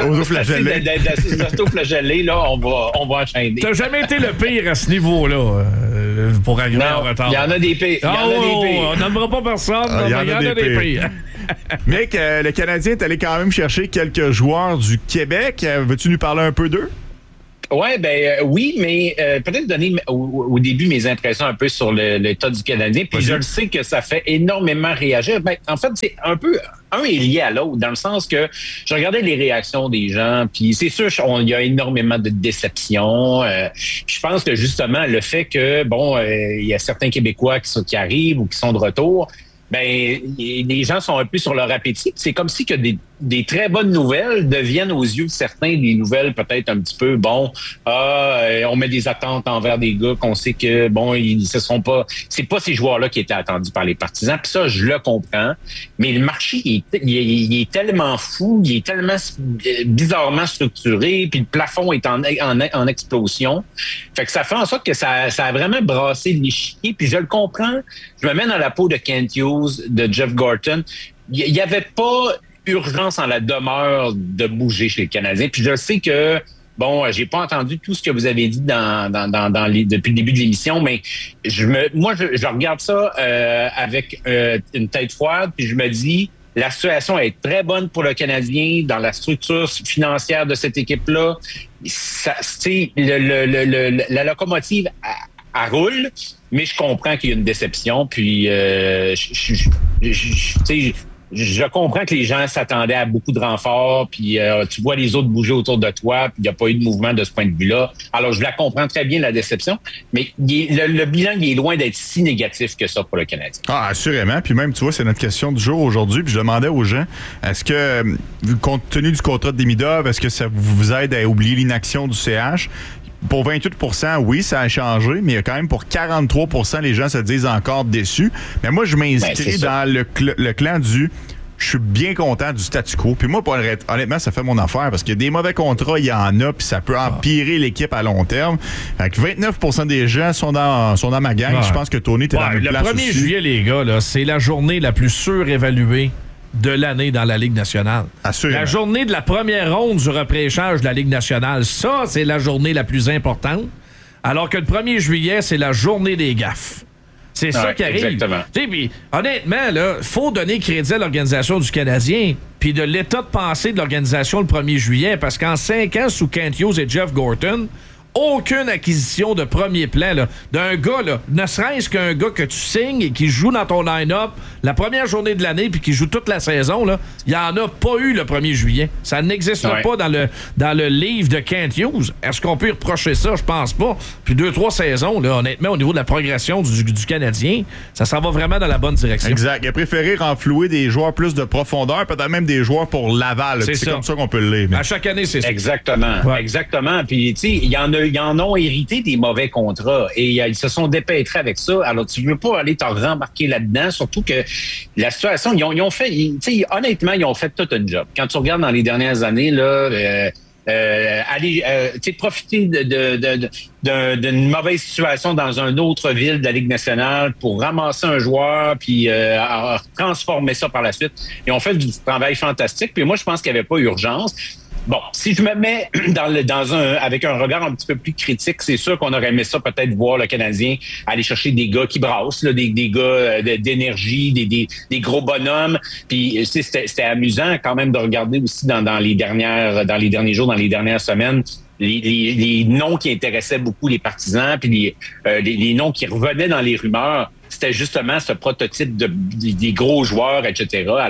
Speaker 4: euh, auto-flagellé, là, on va, on va enchaîner.
Speaker 2: T'as jamais été le pire à ce niveau-là euh, pour arriver
Speaker 4: non,
Speaker 2: en retard.
Speaker 4: Il y en a des pires. Il y en a
Speaker 2: oh,
Speaker 4: des pires.
Speaker 2: On n'aimera pas personne,
Speaker 1: ah,
Speaker 2: mais il y en a des pires. pires.
Speaker 1: Mec, euh, le Canadien est allé quand même chercher quelques joueurs du Québec. Euh, veux-tu nous parler un peu d'eux?
Speaker 4: Ouais, ben euh, oui, mais euh, peut-être donner au, au début mes impressions un peu sur le, l'état du Canadien. Puis je le sais que ça fait énormément réagir. Ben, en fait, c'est un peu un est lié à l'autre, dans le sens que je regardais les réactions des gens, puis c'est sûr il y a énormément de déception. Euh, je pense que justement le fait que bon, euh, il y a certains Québécois qui, sont, qui arrivent ou qui sont de retour. Ben, les gens sont un peu sur leur appétit. C'est comme si que des, des très bonnes nouvelles deviennent aux yeux de certains des nouvelles peut-être un petit peu, bon, ah, on met des attentes envers des gars qu'on sait que, bon, ils se sont pas, c'est pas ces joueurs-là qui étaient attendus par les partisans. Puis ça, je le comprends. Mais le marché, il est, il est, il est tellement fou, il est tellement bizarrement structuré, puis le plafond est en, en, en explosion. Fait que ça fait en sorte que ça, ça a vraiment brassé l'échiquier. Puis je le comprends. Je me mets dans la peau de Kent Hughes, de Jeff Gorton. Il n'y avait pas urgence en la demeure de bouger chez le Canadien. Puis je sais que, bon, j'ai pas entendu tout ce que vous avez dit dans, dans, dans, dans les, depuis le début de l'émission, mais je me, moi, je, je regarde ça euh, avec euh, une tête froide, puis je me dis, la situation est très bonne pour le Canadien dans la structure financière de cette équipe-là. Ça, c'est le, le, le, le, la locomotive elle roule, mais je comprends qu'il y a une déception. Puis, euh, je, je, je, je, je comprends que les gens s'attendaient à beaucoup de renforts. Puis, euh, tu vois les autres bouger autour de toi. Puis, il n'y a pas eu de mouvement de ce point de vue-là. Alors, je la comprends très bien, la déception. Mais il est, le, le bilan, il est loin d'être si négatif que ça pour le Canadien.
Speaker 1: Ah, assurément. Puis même, tu vois, c'est notre question du jour aujourd'hui. Puis, je demandais aux gens, est-ce que, compte tenu du contrat de Demidov, est-ce que ça vous aide à oublier l'inaction du C H? Pour vingt-huit pour cent, oui, ça a changé, mais il y a quand même pour quarante-trois pour cent, les gens se disent encore déçus. Mais moi, je m'inscris ben, dans le, cl- le clan du « je suis bien content du statu quo ». Puis moi, honnêtement, ça fait mon affaire parce que des mauvais contrats, il y en a, puis ça peut empirer l'équipe à long terme. Fait que vingt-neuf pour cent des gens sont dans, sont dans ma gang. Ouais. Je pense que Tony, t'es ouais, dans la même place aussi.
Speaker 2: Le premier juillet, les gars, là, c'est la journée la plus surévaluée de l'année dans la Ligue nationale.
Speaker 1: Assurément.
Speaker 2: La journée de la première ronde du repêchage de la Ligue nationale, ça, c'est la journée la plus importante. Alors que le premier juillet, c'est la journée des gaffes. C'est ouais, ça qui arrive.
Speaker 4: Exactement.
Speaker 2: Pis, honnêtement, il faut donner crédit à l'organisation du Canadien puis de l'état de pensée de l'organisation le premier juillet, parce qu'en cinq ans, sous Kent Hughes et Jeff Gorton, aucune acquisition de premier plan là, d'un gars, là, ne serait-ce qu'un gars que tu signes et qui joue dans ton line-up la première journée de l'année puis qui joue toute la saison, il n'y en a pas eu le premier juillet. Ça n'existe ouais. pas dans le, dans le livre de Kent Hughes. Est-ce qu'on peut reprocher ça? Je pense pas. Puis deux, trois saisons, là, honnêtement, au niveau de la progression du, du Canadien, ça s'en va vraiment dans la bonne direction.
Speaker 1: Exact. Il a préféré renflouer des joueurs plus de profondeur, peut-être même des joueurs pour Laval. C'est, c'est comme ça qu'on peut le lire. Mais...
Speaker 2: À chaque année, c'est ça.
Speaker 4: Exactement. Ouais. Exactement. Puis, tu sais, il y en a ils en ont hérité des mauvais contrats et euh, ils se sont dépêtrés avec ça. Alors, tu veux pas aller t'en rembarquer là-dedans, surtout que la situation, ils ont, ils ont fait, ils, honnêtement, ils ont fait tout un job. Quand tu regardes dans les dernières années, là, euh, euh, aller, euh, profiter de, de, de, de, d'une mauvaise situation dans une autre ville de la Ligue nationale pour ramasser un joueur puis euh, transformer ça par la suite. Ils ont fait du travail fantastique. Puis moi, je pense qu'il n'y avait pas urgence. Bon, si je me mets dans le, dans un, avec un regard un petit peu plus critique, c'est sûr qu'on aurait aimé ça peut-être voir le Canadien aller chercher des gars qui brassent, là, des, des gars d'énergie, des, des, des gros bonhommes. Puis c'était, c'était amusant quand même de regarder aussi dans, dans les dernières, dans les derniers jours, dans les dernières semaines. Les, les, les noms qui intéressaient beaucoup les partisans, puis les, euh, les, les noms qui revenaient dans les rumeurs, c'était justement ce prototype de, des, des gros joueurs, et cetera. Alors,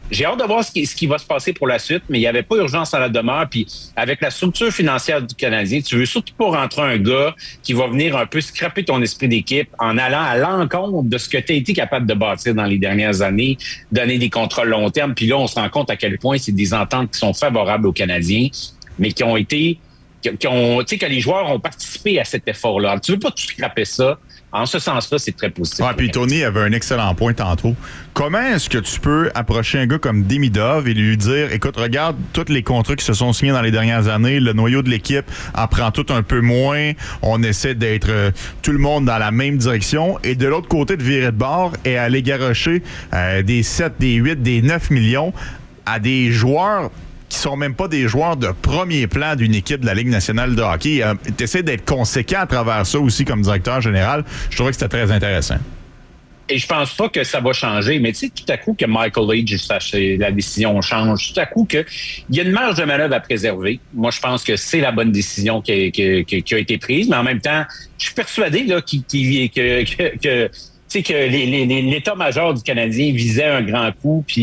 Speaker 4: J'ai hâte de voir ce qui, ce qui va se passer pour la suite, mais il n'y avait pas urgence à la demeure. Puis avec la structure financière du Canadien, tu veux surtout pas rentrer un gars qui va venir un peu scraper ton esprit d'équipe en allant à l'encontre de ce que tu as été capable de bâtir dans les dernières années, donner des contrats long terme. Puis là, on se rend compte à quel point c'est des ententes qui sont favorables aux Canadiens, mais qui ont été... qui ont, tu sais, que les joueurs ont participé à cet effort-là. Alors, tu veux pas tout scraper ça. En ce sens-là, c'est très positif.
Speaker 1: Ouais, puis Tony avait un excellent point tantôt. Comment est-ce que tu peux approcher un gars comme Demidov et lui dire, écoute, regarde tous les contrats qui se sont signés dans les dernières années, le noyau de l'équipe en prend tout un peu moins, on essaie d'être euh, tout le monde dans la même direction, et de l'autre côté, de virer de bord et aller garrocher euh, des sept, des huit, des neuf millions à des joueurs qui sont même pas des joueurs de premier plan d'une équipe de la Ligue nationale de hockey. Euh, tu essaies d'être conséquent à travers ça aussi comme directeur général. Je trouvais que c'était très intéressant.
Speaker 4: Et je pense pas que ça va changer, mais tu sais, tout à coup que Michael Age, la décision change, tout à coup que il y a une marge de manœuvre à préserver. Moi, je pense que c'est la bonne décision qui a, qui, qui, qui a été prise, mais en même temps, je suis persuadé là, qu'il, qu'il, que, que, que, tu sais, que les, les, l'état-major du Canadien visait un grand coup, puis